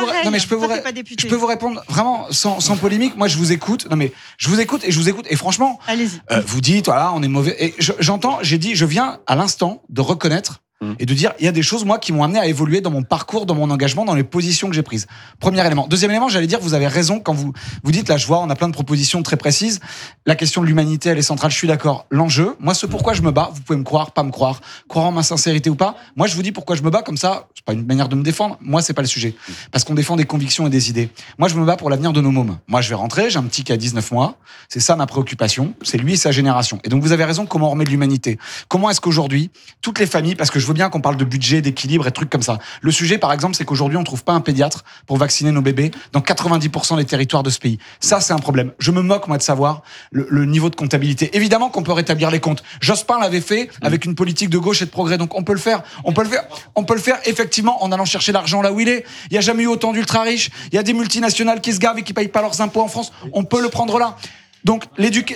Speaker 6: peux vous répondre vraiment sans polémique. Moi, je vous écoute. Non, mais je vous écoute. Et franchement,
Speaker 5: allez-y.
Speaker 6: Vous dites, voilà, on est mauvais. Et j'entends, je viens à l'instant de reconnaître et de dire, il y a des choses, moi, qui m'ont amené à évoluer dans mon parcours, dans mon engagement, dans les positions que j'ai prises. Premier élément. Deuxième élément, j'allais dire, vous avez raison quand vous dites, là, je vois, on a plein de propositions très précises. La question de l'humanité, elle est centrale, je suis d'accord. L'enjeu, moi, ce pourquoi je me bats, vous pouvez me croire, pas me croire en ma sincérité ou pas. Moi, je vous dis pourquoi je me bats, comme ça, c'est pas une manière de me défendre. Moi, c'est pas le sujet. Parce qu'on défend des convictions et des idées. Moi, je me bats pour l'avenir de nos mômes. Moi, je vais rentrer, j'ai un petit qui a 19 mois. C'est ça ma préoccupation. C'est lui et sa génération. Et donc, vous avez raison, comment on remet de l'humanité? Comment est-ce qu'aujourd'hui, toutes les familles, parce que je veux bien qu'on parle de budget, d'équilibre et trucs comme ça. Le sujet, par exemple, c'est qu'aujourd'hui, on trouve pas un pédiatre pour vacciner nos bébés dans 90% des territoires de ce pays. Ça, c'est un problème. Je me moque, moi, de savoir le niveau de comptabilité. Évidemment qu'on peut rétablir les comptes. Jospin l'avait fait avec une politique de gauche et de progrès. Donc, on peut le faire. On peut le faire, effectivement, en allant chercher l'argent là où il est. Il y a jamais eu autant d'ultra-riches. Il y a des multinationales qui se gavent et qui payent pas leurs impôts en France. On peut le prendre là. Donc,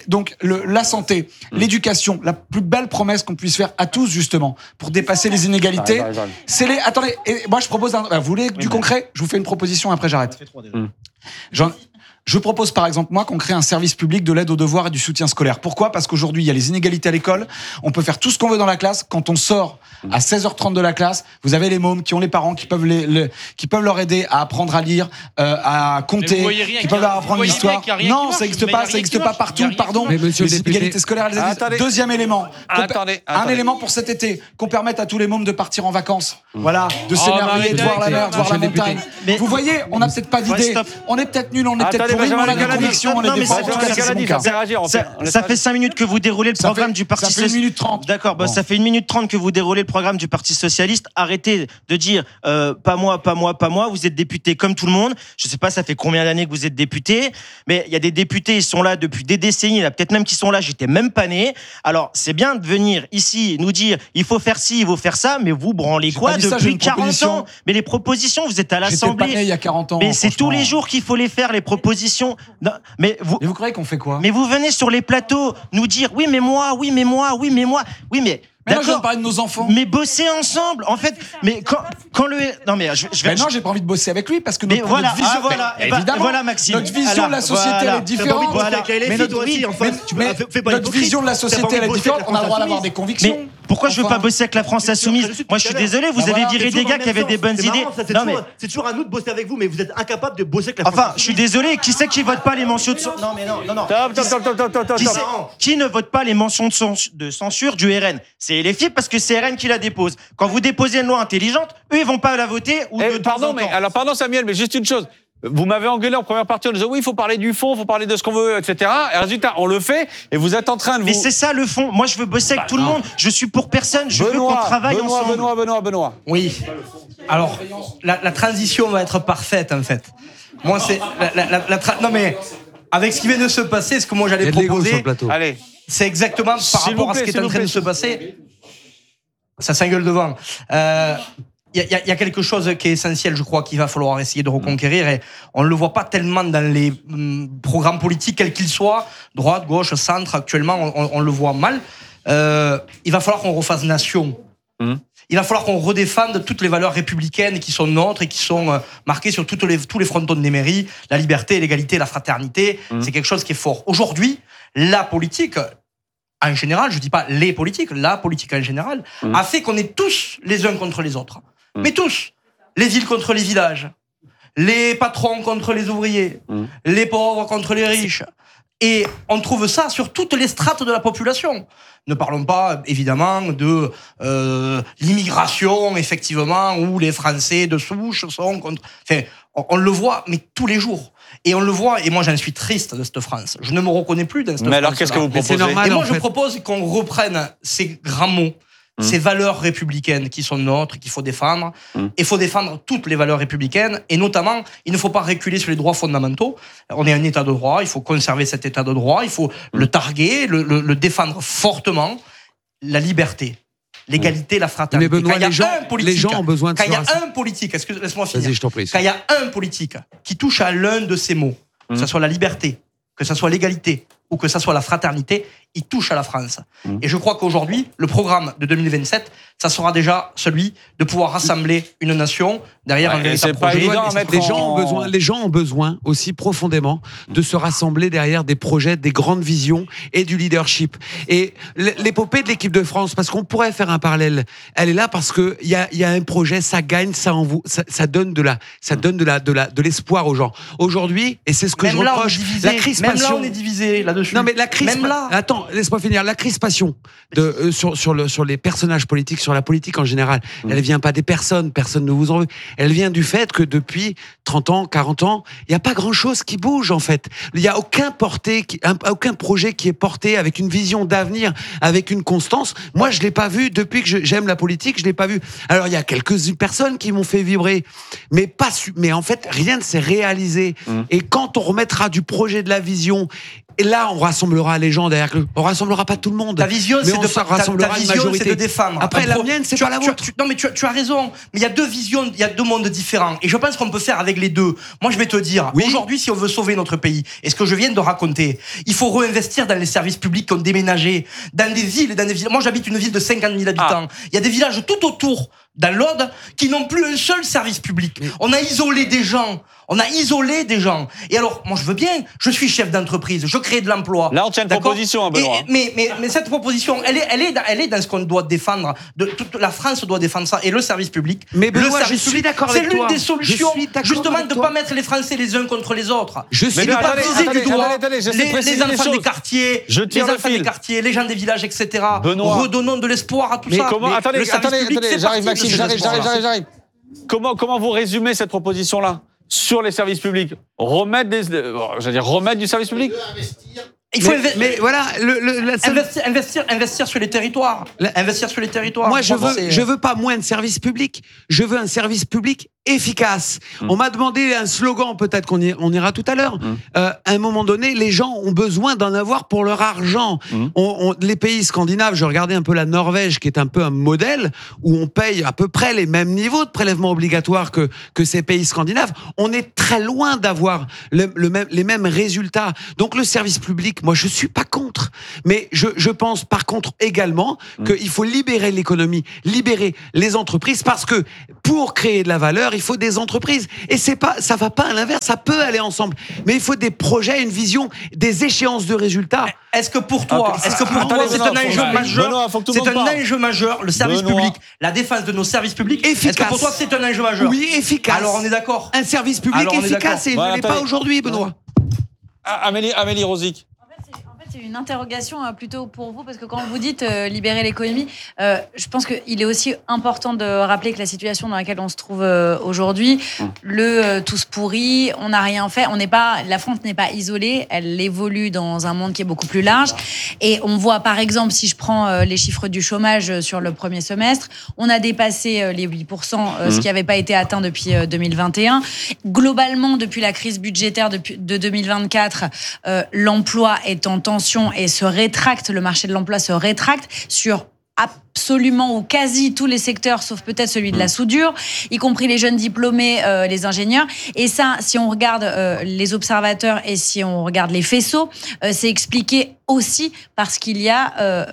Speaker 6: la santé, l'éducation, la plus belle promesse qu'on puisse faire à tous, justement, pour dépasser les inégalités, c'est les. Attendez, moi je propose vous voulez du concret? Je vous fais une proposition, après j'arrête. Je propose par exemple, moi, qu'on crée un service public de l'aide aux devoirs et du soutien scolaire. Pourquoi ? Parce qu'aujourd'hui, il y a les inégalités à l'école. On peut faire tout ce qu'on veut dans la classe. Quand on sort à 16h30 de la classe, vous avez les mômes qui ont les parents qui peuvent qui peuvent leur aider à apprendre à lire, à compter, qui peuvent leur apprendre l'histoire. Non, ça n'existe pas partout, pardon.
Speaker 21: Mais monsieur
Speaker 6: les
Speaker 21: le député-
Speaker 6: inégalités scolaires, deuxième élément. Un élément pour cet été, qu'on permette à tous les mômes de partir en vacances. Voilà, de s'émerveiller, de voir la mer, de voir la montagne. Vous voyez, on n'a peut-être pas d'idée. On est peut-être nul, on est peut-être pourri, mais on a des convictions, on est des forts. En tout cas, c'est mon cas.
Speaker 22: Ça fait 5 minutes que vous déroulez le programme du Parti Socialiste.
Speaker 6: Ça fait 1 minute 30.
Speaker 22: D'accord, ça fait 1 minute 30 que vous déroulez le programme du Parti Socialiste. Arrêtez de dire pas moi, pas moi, pas moi. Vous êtes député comme tout le monde. Je sais pas, ça fait combien d'années que vous êtes député, mais il y a des députés, ils sont là depuis des décennies. Il y en a peut-être même qui sont là, j'étais même pas né. Alors, c'est bien de venir ici nous dire il faut faire ci, il faut faire ça, mais vous branlez quoi depuis 40 ans? Mais les propositions, vous êtes à l'Assemblée.
Speaker 6: J'étais pas né il y a 40 ans.
Speaker 22: Mais c'est tous les jours qu'il faut les faire, les propositions. Non, mais
Speaker 6: vous croyez qu'on fait quoi?
Speaker 22: Mais vous venez sur les plateaux nous dire oui, mais moi, oui, mais moi, oui, mais moi. Oui, mais.
Speaker 6: Mais là, je viens de parler de nos enfants.
Speaker 22: Mais bosser ensemble, en fait. Mais quand le. Non, mais je vais.
Speaker 6: Non, j'ai pas envie de bosser avec lui parce que
Speaker 22: notre vision.
Speaker 6: Évidemment.
Speaker 22: Voilà, Maxime.
Speaker 6: Notre vision de la société elle est différente.
Speaker 22: Mais notre
Speaker 6: vision de la société elle est différente. On a le droit d'avoir des convictions.
Speaker 22: Mais pourquoi je veux pas bosser avec la France insoumise? Moi, je suis désolé, vous avez viré des gars qui avaient des bonnes idées.
Speaker 1: Non, mais c'est toujours à nous de bosser avec vous, mais vous êtes incapable de bosser avec la France.
Speaker 22: Enfin, je suis désolé. Qui c'est qui vote pas les mentions de censure? Non, mais non. Qui ne vote pas les mentions de censure du RN? C'est LFI parce que c'est RN qui la dépose. Quand vous déposez une loi intelligente, eux, ils vont pas la voter.
Speaker 2: Pardon, Samuel, mais juste une chose. Vous m'avez engueulé en première partie en disant oui, il faut parler du fond, il faut parler de ce qu'on veut, etc. Et résultat, on le fait et vous êtes en train de vous...
Speaker 22: Mais c'est ça le fond. Moi, je veux bosser avec tout le monde. Je suis pour personne. Je veux qu'on travaille ensemble.
Speaker 2: Benoît.
Speaker 4: Oui. Alors, la transition va être parfaite, en fait. Moi, c'est... Non, mais avec ce qui vient de se passer, ce que moi j'allais proposer...
Speaker 2: Allez.
Speaker 4: C'est exactement par rapport à ce qui est en train de se passer. Ça s'engueule devant. Il y a quelque chose qui est essentiel, je crois, qu'il va falloir essayer de reconquérir, et on le voit pas tellement dans les programmes politiques, quels qu'ils soient, droite, gauche, centre. Actuellement, on le voit mal. Il va falloir qu'on refasse nation. Il va falloir qu'on redéfende toutes les valeurs républicaines qui sont nôtres et qui sont marquées sur tous les frontons des mairies. La liberté, l'égalité, la fraternité, c'est quelque chose qui est fort. Aujourd'hui, la politique, en général, je dis pas les politiques, la politique en général, a fait qu'on est tous les uns contre les autres. Mais tous. Les villes contre les villages, les patrons contre les ouvriers, les pauvres contre les riches. Et on trouve ça sur toutes les strates de la population. Ne parlons pas, évidemment, de l'immigration, effectivement, où les Français de souche sont contre... Enfin, on le voit, mais tous les jours. Et on le voit, et moi j'en suis triste de cette France. Je ne me reconnais plus dans cette France.
Speaker 2: Mais alors, qu'est-ce que vous proposez?
Speaker 4: Et moi, je propose qu'on reprenne ces grands mots, ces valeurs républicaines qui sont nôtres, qu'il faut défendre. Il faut défendre toutes les valeurs républicaines, et notamment, il ne faut pas reculer sur les droits fondamentaux. On est un état de droit, il faut conserver cet état de droit, il faut le targuer, le défendre fortement. La liberté, l'égalité, la fraternité.
Speaker 21: Mais Benoît,
Speaker 4: les gens
Speaker 21: ont besoin de
Speaker 4: quand il y a
Speaker 21: ça.
Speaker 4: un politique, laisse-moi finir.
Speaker 21: Vas-y, je t'en prie.
Speaker 4: Quand il y a un politique qui touche à l'un de ces mots, que ce soit la liberté, que ce soit l'égalité ou que ce soit la fraternité, il touche à la France. Et je crois qu'aujourd'hui, le programme de 2027, ça sera déjà celui de pouvoir rassembler une nation derrière un véritable projet.
Speaker 21: Les gens ont besoin aussi profondément de se rassembler derrière des projets, des grandes visions et du leadership. Et l'épopée de l'équipe de France, parce qu'on pourrait faire un parallèle, elle est là parce que il y a un projet, ça gagne, ça donne de l'espoir aux gens. Aujourd'hui, et c'est ce que
Speaker 4: même
Speaker 21: je
Speaker 4: là,
Speaker 21: reproche,
Speaker 4: la crispation. Même là, on est divisé là-dessus.
Speaker 21: Non, mais la crispation.
Speaker 4: Même là.
Speaker 21: Attends, laisse-moi finir. La crispation sur les personnages politiques, sur la politique en général, elle vient pas des personnes, personne ne vous en veut. Elle vient du fait que depuis 30 ans, 40 ans, il n'y a pas grand-chose qui bouge, en fait. Il n'y a aucun projet qui est porté avec une vision d'avenir, avec une constance. Moi, je l'ai pas vu depuis que j'aime la politique, je l'ai pas vu. Alors, il y a quelques personnes qui m'ont fait vibrer, mais en fait, rien ne s'est réalisé. Et quand on remettra du projet, de la vision, et là, on rassemblera les gens derrière. On rassemblera pas tout le monde.
Speaker 4: Ta vision,
Speaker 21: mais
Speaker 4: ta vision, c'est de défendre.
Speaker 21: Après, la mienne, c'est pas la vôtre.
Speaker 4: Non, mais tu as raison. Mais il y a deux visions, il y a deux mondes différents. Et je pense qu'on peut faire avec les deux. Moi, je vais te dire, aujourd'hui, si on veut sauver notre pays, et ce que je viens de raconter, il faut réinvestir dans les services publics qui ont déménagé, dans des villes, Moi, j'habite une ville de 50 000 habitants. Il y a des villages tout autour dans l'Aude qui n'ont plus un seul service public. On a isolé des gens. Et alors, moi, je veux bien. Je suis chef d'entreprise. Je crée de l'emploi.
Speaker 2: Là, on tient une proposition, Benoît.
Speaker 4: Mais cette proposition, elle est dans ce qu'on doit défendre. Toute la France doit défendre ça. Et le service public.
Speaker 21: Mais Benoît, je suis d'accord avec toi.
Speaker 4: C'est l'une des solutions, justement, de ne pas mettre les Français les uns contre les autres.
Speaker 21: Je suis
Speaker 4: de pas viser du doigt les enfants des quartiers, les gens des villages, etc.
Speaker 2: Benoît.
Speaker 4: Redonnons de l'espoir à tout ça.
Speaker 2: Attendez, j'arrive, Maxime, j'arrive. Comment vous résumez cette proposition-là sur les services publics? Remettre du service public?
Speaker 4: Il faut
Speaker 21: voilà,
Speaker 4: investir sur les territoires. Investir sur les territoires.
Speaker 21: Moi, je veux pas moins de services publics. Je veux un service public efficace. On m'a demandé un slogan, peut-être qu'on ira tout à l'heure. À un moment donné, les gens ont besoin d'en avoir pour leur argent. Les pays scandinaves, je regardais un peu la Norvège, qui est un peu un modèle, où on paye à peu près les mêmes niveaux de prélèvements obligatoires que ces pays scandinaves. On est très loin d'avoir les mêmes résultats. Donc le service public, moi, je suis pas contre. Mais je pense, par contre, également qu'il faut libérer l'économie, libérer les entreprises, parce que pour créer de la valeur, il faut des entreprises. Et ça va pas à l'inverse, ça peut aller ensemble. Mais il faut des projets, une vision, des échéances de résultats.
Speaker 4: Est-ce que pour toi, c'est un enjeu majeur? C'est un enjeu majeur, le service public, la défense de nos services publics.
Speaker 21: Efficace.
Speaker 4: Est-ce que pour toi, c'est un enjeu majeur?
Speaker 21: Oui, efficace.
Speaker 4: Alors on est d'accord.
Speaker 21: Un service public efficace, et il ne l'est pas aujourd'hui, Benoît.
Speaker 2: Amélie Rosic.
Speaker 3: C'est une interrogation plutôt pour vous, parce que quand vous dites libérer l'économie, je pense qu'il est aussi important de rappeler que la situation dans laquelle on se trouve aujourd'hui, tous pourris, on n'a rien fait, la France n'est pas isolée, elle évolue dans un monde qui est beaucoup plus large. Et on voit par exemple, si je prends les chiffres du chômage sur le premier semestre, on a dépassé les 8%, ce qui n'avait pas été atteint depuis 2021. Globalement, depuis la crise budgétaire de 2024, l'emploi est en tension et le marché de l'emploi se rétracte sur absolument ou quasi tous les secteurs, sauf peut-être celui de la soudure, y compris les jeunes diplômés, les ingénieurs. Et ça, si on regarde les observateurs et si on regarde les faisceaux, c'est expliqué aussi parce qu'il n'y a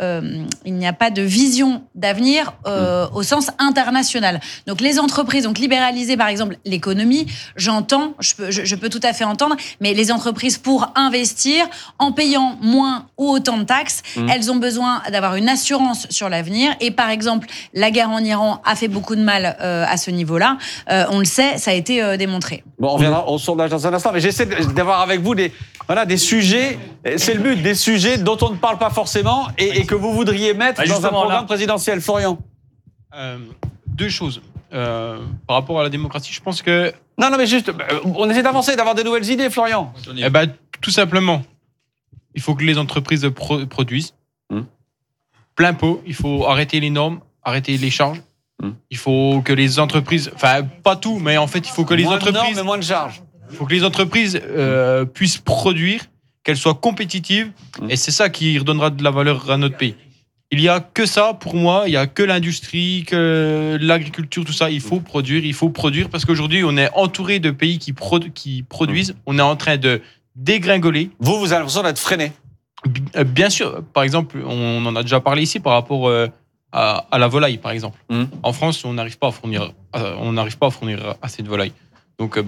Speaker 3: pas de vision d'avenir au sens international. Donc les entreprises ont libéralisé par exemple l'économie, j'entends, je peux tout à fait entendre, mais les entreprises pour investir, en payant moins ou autant de taxes, elles ont besoin d'avoir une assurance sur l'avenir. Et par exemple, la guerre en Iran a fait beaucoup de mal à ce niveau-là. On le sait, ça a été démontré.
Speaker 2: Bon, on reviendra au sondage dans un instant, mais j'essaie d'avoir avec vous des sujets, c'est le but, des sujets dont on ne parle pas forcément et que vous voudriez mettre dans un programme présidentiel. Florian.
Speaker 7: Deux choses. Par rapport à la démocratie, je pense que...
Speaker 2: Non, mais juste, on essaie d'avancer, d'avoir des nouvelles idées, Florian.
Speaker 7: Tout simplement, il faut que les entreprises produisent. Plein pot, il faut arrêter les normes, arrêter les charges. Il faut que les entreprises... Enfin, pas tout, mais en fait, il faut que les entreprises...
Speaker 2: Moins de normes et moins de charges.
Speaker 7: Il faut que les entreprises puissent produire, qu'elles soient compétitives, et c'est ça qui redonnera de la valeur à notre pays. Il n'y a que ça, pour moi, il n'y a que l'industrie, que l'agriculture, tout ça. Il faut produire, parce qu'aujourd'hui, on est entouré de pays qui produisent. On est en train de dégringoler.
Speaker 2: Vous avez l'impression d'être freiné.
Speaker 7: Bien sûr. Par exemple, on en a déjà parlé ici par rapport à la volaille, par exemple. En France, on n'arrive pas à fournir assez de volaille. Donc,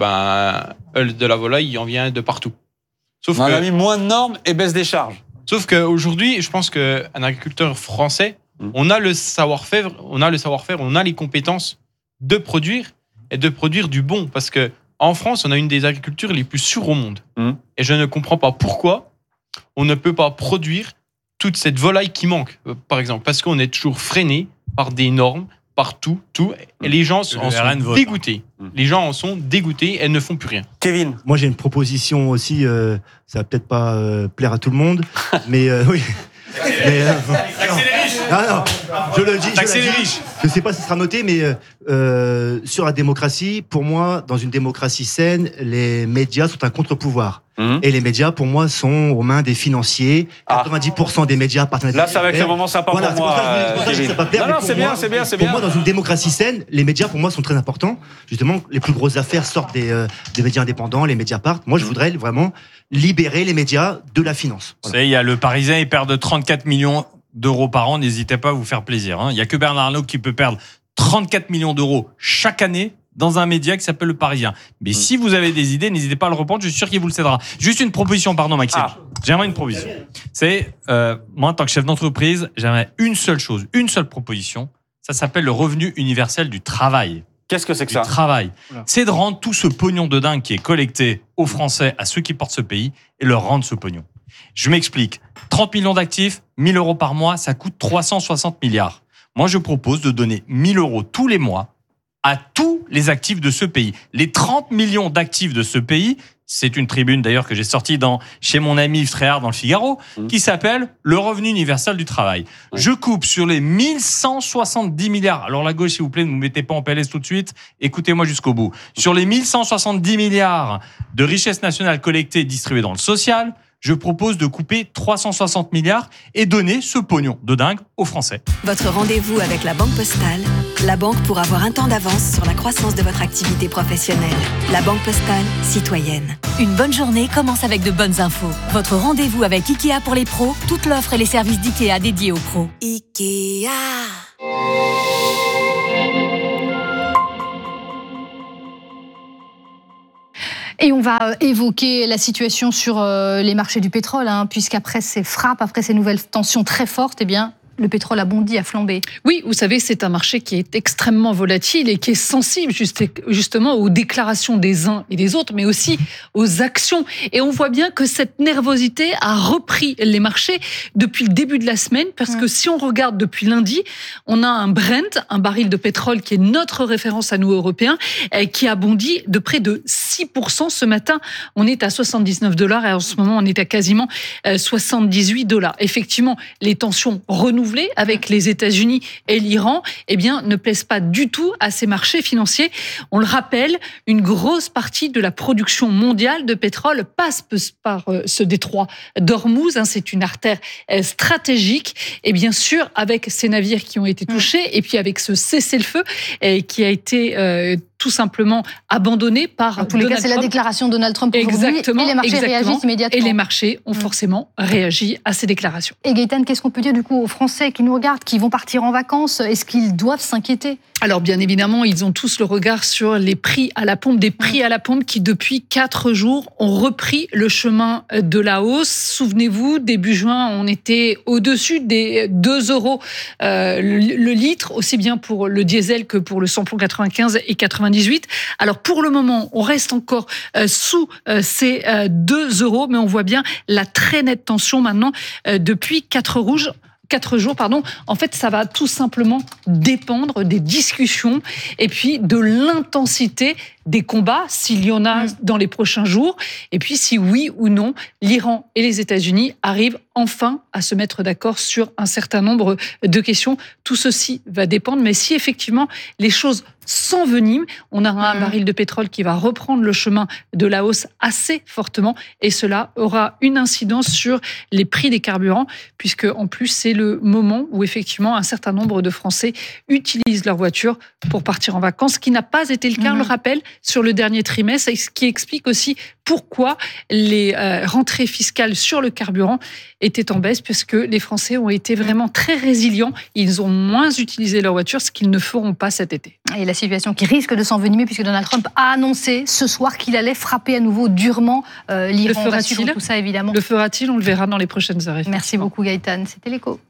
Speaker 7: de la volaille, il en vient de partout.
Speaker 2: On a mis moins de normes et baisse des charges.
Speaker 7: Sauf qu'aujourd'hui, je pense qu'un agriculteur français, on a le savoir-faire, on a les compétences de produire et de produire du bon. Parce que en France, on a une des agricultures les plus sûres au monde. Et je ne comprends pas pourquoi on ne peut pas produire toute cette volaille qui manque, par exemple. Parce qu'on est toujours freiné par des normes, par tout. Et les gens en sont dégoûtés. Les gens en sont dégoûtés et ne font plus rien.
Speaker 2: Kevin.
Speaker 1: Moi, j'ai une proposition aussi. Ça va peut-être pas plaire à tout le monde, mais oui. Mais, non, je le dis. Je ne sais pas si ce sera noté, mais sur la démocratie, pour moi, dans une démocratie saine, les médias sont un contre-pouvoir. Et les médias, pour moi, sont aux mains des financiers. 90% des médias appartiennent à des
Speaker 2: Là, ça va être le moment sympa pour moi.
Speaker 1: C'est bien. Pour moi, dans une démocratie saine, les médias, pour moi, sont très importants. Justement, les plus grosses affaires sortent des médias indépendants, les Mediapart. Moi, je voudrais vraiment libérer les médias de la finance.
Speaker 23: Vous savez, il y a le Parisien, il perd de 34 millions d'euros par an. N'hésitez pas à vous faire plaisir. Il n'y a que Bernard Arnault qui peut perdre
Speaker 10: 34 millions d'euros chaque année dans un média qui s'appelle Le Parisien. Mais si vous avez des idées, n'hésitez pas à le reprendre, je suis sûr qu'il vous le cédera. Juste une proposition, pardon Maxime. J'aimerais une proposition. C'est, moi en tant que chef d'entreprise, j'aimerais une seule chose, une seule proposition. Ça s'appelle le revenu universel du travail.
Speaker 2: Qu'est-ce que c'est que ça ?
Speaker 10: Du travail. C'est de rendre tout ce pognon de dingue qui est collecté aux Français, à ceux qui portent ce pays, et leur rendre ce pognon. Je m'explique. 30 millions d'actifs, 1 000 euros par mois, ça coûte 360 milliards. Moi, je propose de donner 1 000 euros tous les mois à tous les actifs de ce pays. Les 30 millions d'actifs de ce pays, c'est une tribune d'ailleurs que j'ai sortie chez mon ami Yves Tréhard dans le Figaro, qui s'appelle le revenu universel du travail. Je coupe sur les 1170 milliards. Alors la gauche, s'il vous plaît, ne vous mettez pas en PLS tout de suite, écoutez-moi jusqu'au bout. Sur les 1170 milliards de richesses nationales collectées et distribuées dans le social, je propose de couper 360 milliards et donner ce pognon de dingue aux Français.
Speaker 8: Votre rendez-vous avec la Banque Postale, la banque pour avoir un temps d'avance sur la croissance de votre activité professionnelle. La Banque Postale, citoyenne.
Speaker 9: Une bonne journée commence avec de bonnes infos. Votre rendez-vous avec IKEA pour les pros, toute l'offre et les services d'IKEA dédiés aux pros.
Speaker 8: IKEA.
Speaker 11: Et on va évoquer la situation sur les marchés du pétrole, puisqu'après ces frappes, après ces nouvelles tensions très fortes, eh bien, le pétrole a bondi, a flambé.
Speaker 23: Oui, vous savez, c'est un marché qui est extrêmement volatile et qui est sensible justement aux déclarations des uns et des autres, mais aussi aux actions. Et on voit bien que cette nervosité a repris les marchés depuis le début de la semaine, parce que si on regarde depuis lundi, on a un Brent, un baril de pétrole qui est notre référence à nous Européens, qui a bondi de près de 6%. Ce matin, on est à $79 et en ce moment, on est à quasiment $78. Effectivement, les tensions renouvelées avec les États-Unis et l'Iran, eh bien, ne plaisent pas du tout à ces marchés financiers. On le rappelle, une grosse partie de la production mondiale de pétrole passe par ce détroit d'Ormuz. C'est une artère stratégique. Et bien sûr, avec ces navires qui ont été touchés, et puis avec ce cessez-le-feu qui a été tout simplement abandonné par
Speaker 11: en tous les cas, c'est la déclaration de Donald Trump aujourd'hui.
Speaker 23: Exactement.
Speaker 11: Et les marchés réagissent immédiatement.
Speaker 23: Et les marchés ont forcément réagi à ces déclarations.
Speaker 11: Et Gaëtane, qu'est-ce qu'on peut dire du coup aux Français qui nous regardent, qui vont partir en vacances ? Est-ce qu'ils doivent s'inquiéter ?
Speaker 23: Alors bien évidemment, ils ont tous le regard sur les prix à la pompe, des prix à la pompe qui depuis 4 jours ont repris le chemin de la hausse. Souvenez-vous, début juin, on était au-dessus des 2 euros le litre, aussi bien pour le diesel que pour le samplon 95 et 98. Alors pour le moment, on reste encore sous ces 2 euros, mais on voit bien la très nette tension maintenant depuis 4 jours, pardon. En fait, ça va tout simplement dépendre des discussions et puis de l'intensité des combats, s'il y en a dans les prochains jours, et puis si oui ou non, l'Iran et les États-Unis arrivent enfin à se mettre d'accord sur un certain nombre de questions. Tout ceci va dépendre, mais si effectivement les choses s'enveniment, on aura un baril de pétrole qui va reprendre le chemin de la hausse assez fortement, et cela aura une incidence sur les prix des carburants, puisque en plus c'est le moment où effectivement un certain nombre de Français utilisent leur voiture pour partir en vacances, ce qui n'a pas été le cas, on le rappelle, sur le dernier trimestre, ce qui explique aussi pourquoi les rentrées fiscales sur le carburant étaient en baisse, puisque les Français ont été vraiment très résilients. Ils ont moins utilisé leur voiture, ce qu'ils ne feront pas cet été.
Speaker 11: Et la situation qui risque de s'envenimer, puisque Donald Trump a annoncé ce soir qu'il allait frapper à nouveau durement l'Iran.
Speaker 23: Le fera-t-il ?
Speaker 11: Tout ça, évidemment.
Speaker 23: Le fera-t-il ? On le verra dans les prochaines heures.
Speaker 11: Merci beaucoup, Gaëtane. C'était l'Écho.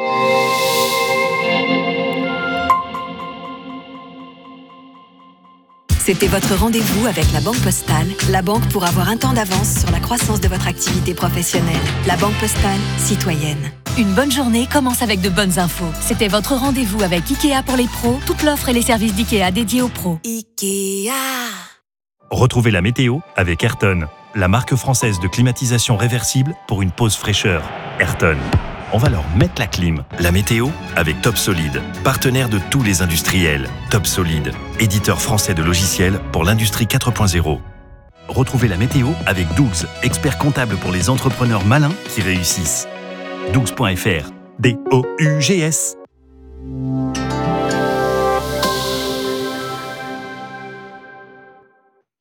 Speaker 8: C'était votre rendez-vous avec la Banque Postale, la banque pour avoir un temps d'avance sur la croissance de votre activité professionnelle. La Banque Postale, citoyenne.
Speaker 9: Une bonne journée commence avec de bonnes infos. C'était votre rendez-vous avec IKEA pour les pros, toute l'offre et les services d'IKEA dédiés aux pros.
Speaker 8: IKEA.
Speaker 12: Retrouvez la météo avec Ayrton, la marque française de climatisation réversible pour une pause fraîcheur. Ayrton. On va leur mettre la clim. La météo avec Top Solid, partenaire de tous les industriels. Top Solid, éditeur français de logiciels pour l'industrie 4.0. Retrouvez la météo avec Dougs, expert comptable pour les entrepreneurs malins qui réussissent. Dougs.fr, D-O-U-G-S.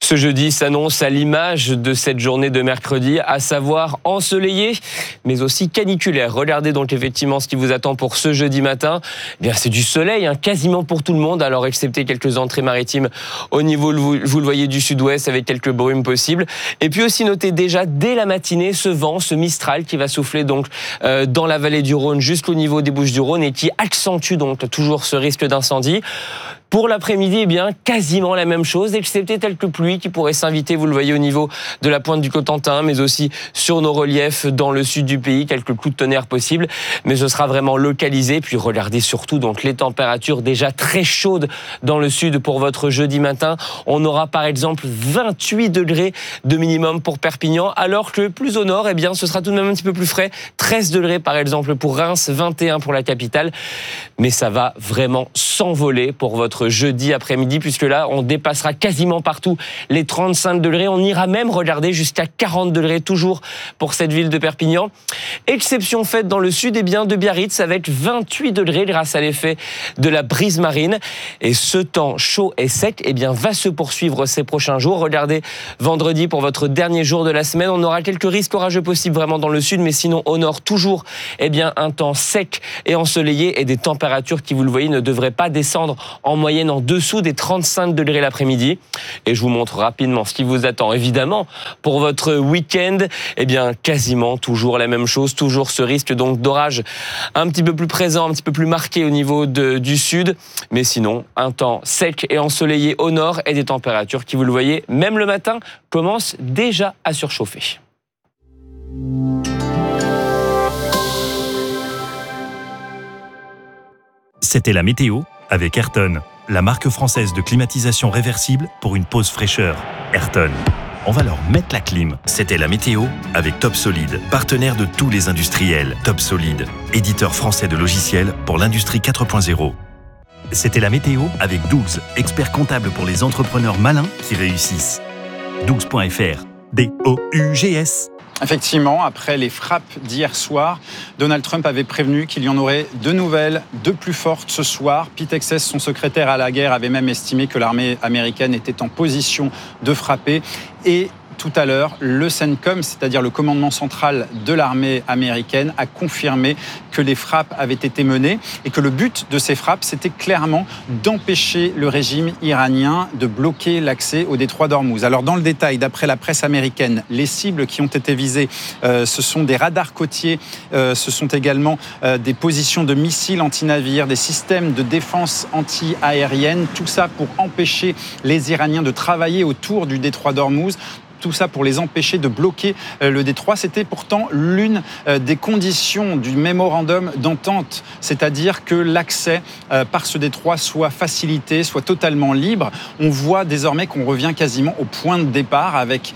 Speaker 13: Ce jeudi s'annonce à l'image de cette journée de mercredi, à savoir ensoleillée, mais aussi caniculaire. Regardez donc effectivement ce qui vous attend pour ce jeudi matin. Eh bien, c'est du soleil, quasiment pour tout le monde, alors excepté quelques entrées maritimes au niveau, vous le voyez, du sud-ouest, avec quelques brumes possibles. Et puis aussi notez déjà dès la matinée ce vent, ce Mistral qui va souffler donc dans la vallée du Rhône jusqu'au niveau des Bouches-du-Rhône et qui accentue donc toujours ce risque d'incendie. Pour l'après-midi, eh bien, quasiment la même chose, excepté quelques pluies qui pourraient s'inviter, vous le voyez, au niveau de la pointe du Cotentin, mais aussi sur nos reliefs dans le sud du pays, quelques coups de tonnerre possibles, mais ce sera vraiment localisé. Puis regardez surtout donc les températures déjà très chaudes dans le sud pour votre jeudi matin. On aura par exemple 28 degrés de minimum pour Perpignan, alors que plus au nord, eh bien, ce sera tout de même un petit peu plus frais. 13 degrés par exemple pour Reims, 21 pour la capitale. Mais ça va vraiment s'envoler pour votre jeudi après-midi, puisque là, on dépassera quasiment partout les 35 degrés. On ira même, regardez, jusqu'à 40 degrés toujours pour cette ville de Perpignan. Exception faite dans le sud, eh bien, de Biarritz, avec 28 degrés grâce à l'effet de la brise marine. Et ce temps chaud et sec, eh bien, va se poursuivre ces prochains jours. Regardez, vendredi, pour votre dernier jour de la semaine, on aura quelques risques orageux possibles vraiment dans le sud, mais sinon, au nord, toujours, eh bien, un temps sec et ensoleillé et des températures qui, vous le voyez, ne devraient pas descendre en moyenne en dessous des 35 degrés l'après-midi. Et je vous montre rapidement ce qui vous attend. Évidemment, pour votre week-end, eh bien, quasiment toujours la même chose, toujours ce risque donc d'orage un petit peu plus présent, un petit peu plus marqué au niveau du sud. Mais sinon, un temps sec et ensoleillé au nord et des températures qui, vous le voyez, même le matin, commencent déjà à surchauffer.
Speaker 12: C'était la météo avec Ayrton, la marque française de climatisation réversible pour une pause fraîcheur. Ayrton, on va leur mettre la clim. C'était la météo avec Top Solid, partenaire de tous les industriels. Top Solid, éditeur français de logiciels pour l'industrie 4.0. C'était la météo avec Dougs, expert comptable pour les entrepreneurs malins qui réussissent. Dougs.fr, D-O-U-G-S.
Speaker 14: Effectivement, après les frappes d'hier soir, Donald Trump avait prévenu qu'il y en aurait de nouvelles, de plus fortes ce soir. Pete Hegseth, son secrétaire à la guerre, avait même estimé que l'armée américaine était en position de frapper. Et tout à l'heure, le CENTCOM, c'est-à-dire le commandement central de l'armée américaine, a confirmé que les frappes avaient été menées et que le but de ces frappes, c'était clairement d'empêcher le régime iranien de bloquer l'accès au détroit d'Ormuz. Alors dans le détail, d'après la presse américaine, les cibles qui ont été visées, ce sont des radars côtiers, ce sont également des positions de missiles anti-navires, des systèmes de défense anti-aérienne, tout ça pour empêcher les Iraniens de travailler autour du détroit d'Ormuz. Tout ça pour les empêcher de bloquer le détroit. C'était pourtant l'une des conditions du mémorandum d'entente, c'est-à-dire que l'accès par ce détroit soit facilité, soit totalement libre. On voit désormais qu'on revient quasiment au point de départ avec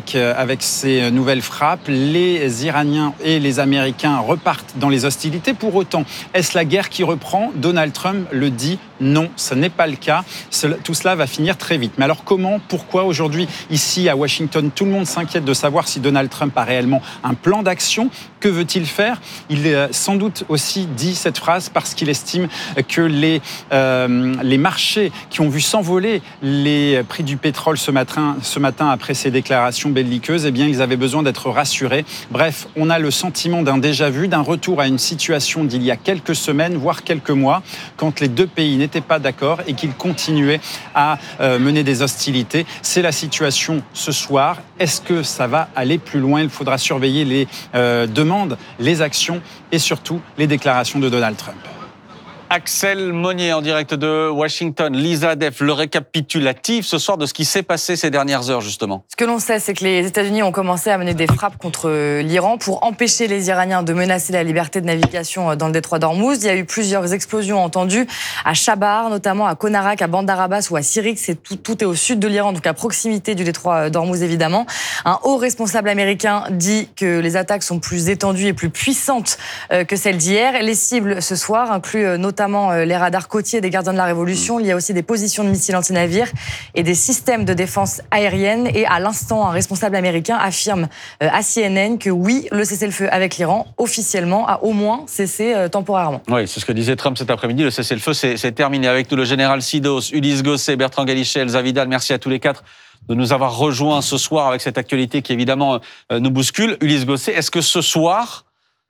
Speaker 14: ces nouvelles frappes. Les Iraniens et les Américains repartent dans les hostilités. Pour autant, est-ce la guerre qui reprend ? Donald Trump le dit, non, ce n'est pas le cas. Tout cela va finir très vite. Mais alors comment, pourquoi aujourd'hui, ici à Washington, tout le monde s'inquiète de savoir si Donald Trump a réellement un plan d'action. Que veut-il faire ? Il a sans doute aussi dit cette phrase parce qu'il estime que les marchés qui ont vu s'envoler les prix du pétrole ce matin après ces déclarations belliqueuses, eh bien, ils avaient besoin d'être rassurés. Bref, on a le sentiment d'un déjà-vu, d'un retour à une situation d'il y a quelques semaines, voire quelques mois, quand les deux pays n'étaient pas d'accord et qu'ils continuaient à mener des hostilités. C'est la situation ce soir. Est-ce que ça va aller plus loin ? Il faudra surveiller les demandes, les actions et surtout les déclarations de Donald Trump.
Speaker 2: Axel Monnier en direct de Washington. Lisa Def, le récapitulatif ce soir de ce qui s'est passé ces dernières heures justement.
Speaker 16: Ce que l'on sait, c'est que les États-Unis ont commencé à mener des frappes contre l'Iran pour empêcher les Iraniens de menacer la liberté de navigation dans le détroit d'Ormuz. Il y a eu plusieurs explosions entendues à Chabar, notamment à Konarak, à Bandar Abbas ou à Sirik. Tout est au sud de l'Iran, donc à proximité du détroit d'Ormuz évidemment. Un haut responsable américain dit que les attaques sont plus étendues et plus puissantes que celles d'hier. Les cibles ce soir incluent notamment notamment les radars côtiers des gardiens de la Révolution. Il y a aussi des positions de missiles anti-navires et des systèmes de défense aérienne. Et à l'instant, un responsable américain affirme à CNN que oui, le cessez-le-feu avec l'Iran, officiellement, a au moins cessé temporairement.
Speaker 2: Oui, c'est ce que disait Trump cet après-midi. Le cessez-le-feu, c'est terminé. Avec nous, le général Sidos, Ulysse Gosset, Bertrand Galichet, Elsa Vidal. Merci à tous les quatre de nous avoir rejoints ce soir avec cette actualité qui, évidemment, nous bouscule. Ulysse Gosset, est-ce que ce soir,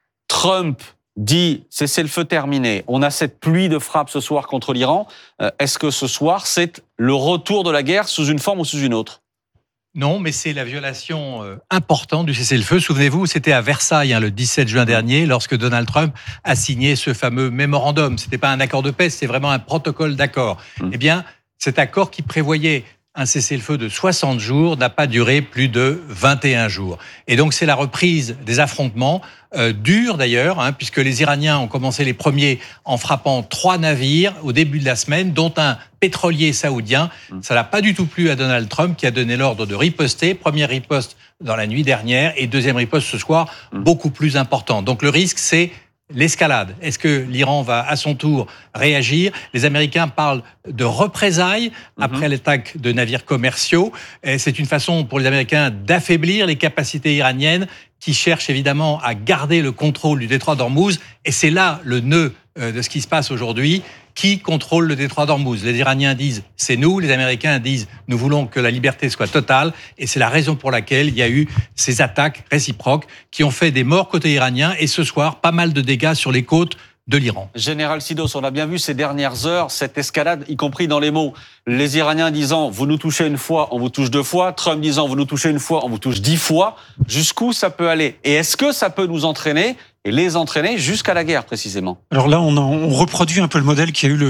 Speaker 2: Trump dit cessez-le-feu terminé, on a cette pluie de frappes ce soir contre l'Iran, est-ce que ce soir, c'est le retour de la guerre sous une forme ou sous une autre ?
Speaker 15: Non, mais c'est la violation importante du cessez-le-feu. Souvenez-vous, c'était à Versailles le 17 juin dernier, lorsque Donald Trump a signé ce fameux mémorandum. C'était pas un accord de paix, c'était vraiment un protocole d'accord. Eh bien, cet accord qui prévoyait un cessez-le-feu de 60 jours n'a pas duré plus de 21 jours. Et donc, c'est la reprise des affrontements, durs d'ailleurs, puisque les Iraniens ont commencé les premiers en frappant 3 navires au début de la semaine, dont un pétrolier saoudien. Ça n'a pas du tout plu à Donald Trump, qui a donné l'ordre de riposter. Première riposte dans la nuit dernière et deuxième riposte ce soir, beaucoup plus importante. Donc, le risque, c'est l'escalade. Est-ce que l'Iran va à son tour réagir ? Les Américains parlent de représailles après l'attaque de navires commerciaux. Et c'est une façon pour les Américains d'affaiblir les capacités iraniennes qui cherchent évidemment à garder le contrôle du détroit d'Ormuz. Et c'est là le nœud de ce qui se passe aujourd'hui. Qui contrôle le détroit d'Ormuz ? Les Iraniens disent « c'est nous », les Américains disent « nous voulons que la liberté soit totale ». Et c'est la raison pour laquelle il y a eu ces attaques réciproques qui ont fait des morts côté iranien et ce soir, pas mal de dégâts sur les côtes de l'Iran.
Speaker 2: Général Sidos, on a bien vu ces dernières heures, cette escalade, y compris dans les mots. Les Iraniens disant « vous nous touchez une fois, on vous touche 2 fois », Trump disant « vous nous touchez une fois, on vous touche 10 fois ». Jusqu'où ça peut aller ? Et est-ce que ça peut nous entraîner et les entraîner jusqu'à la guerre, précisément ?
Speaker 17: Alors là, on reproduit un peu le modèle qui a eu le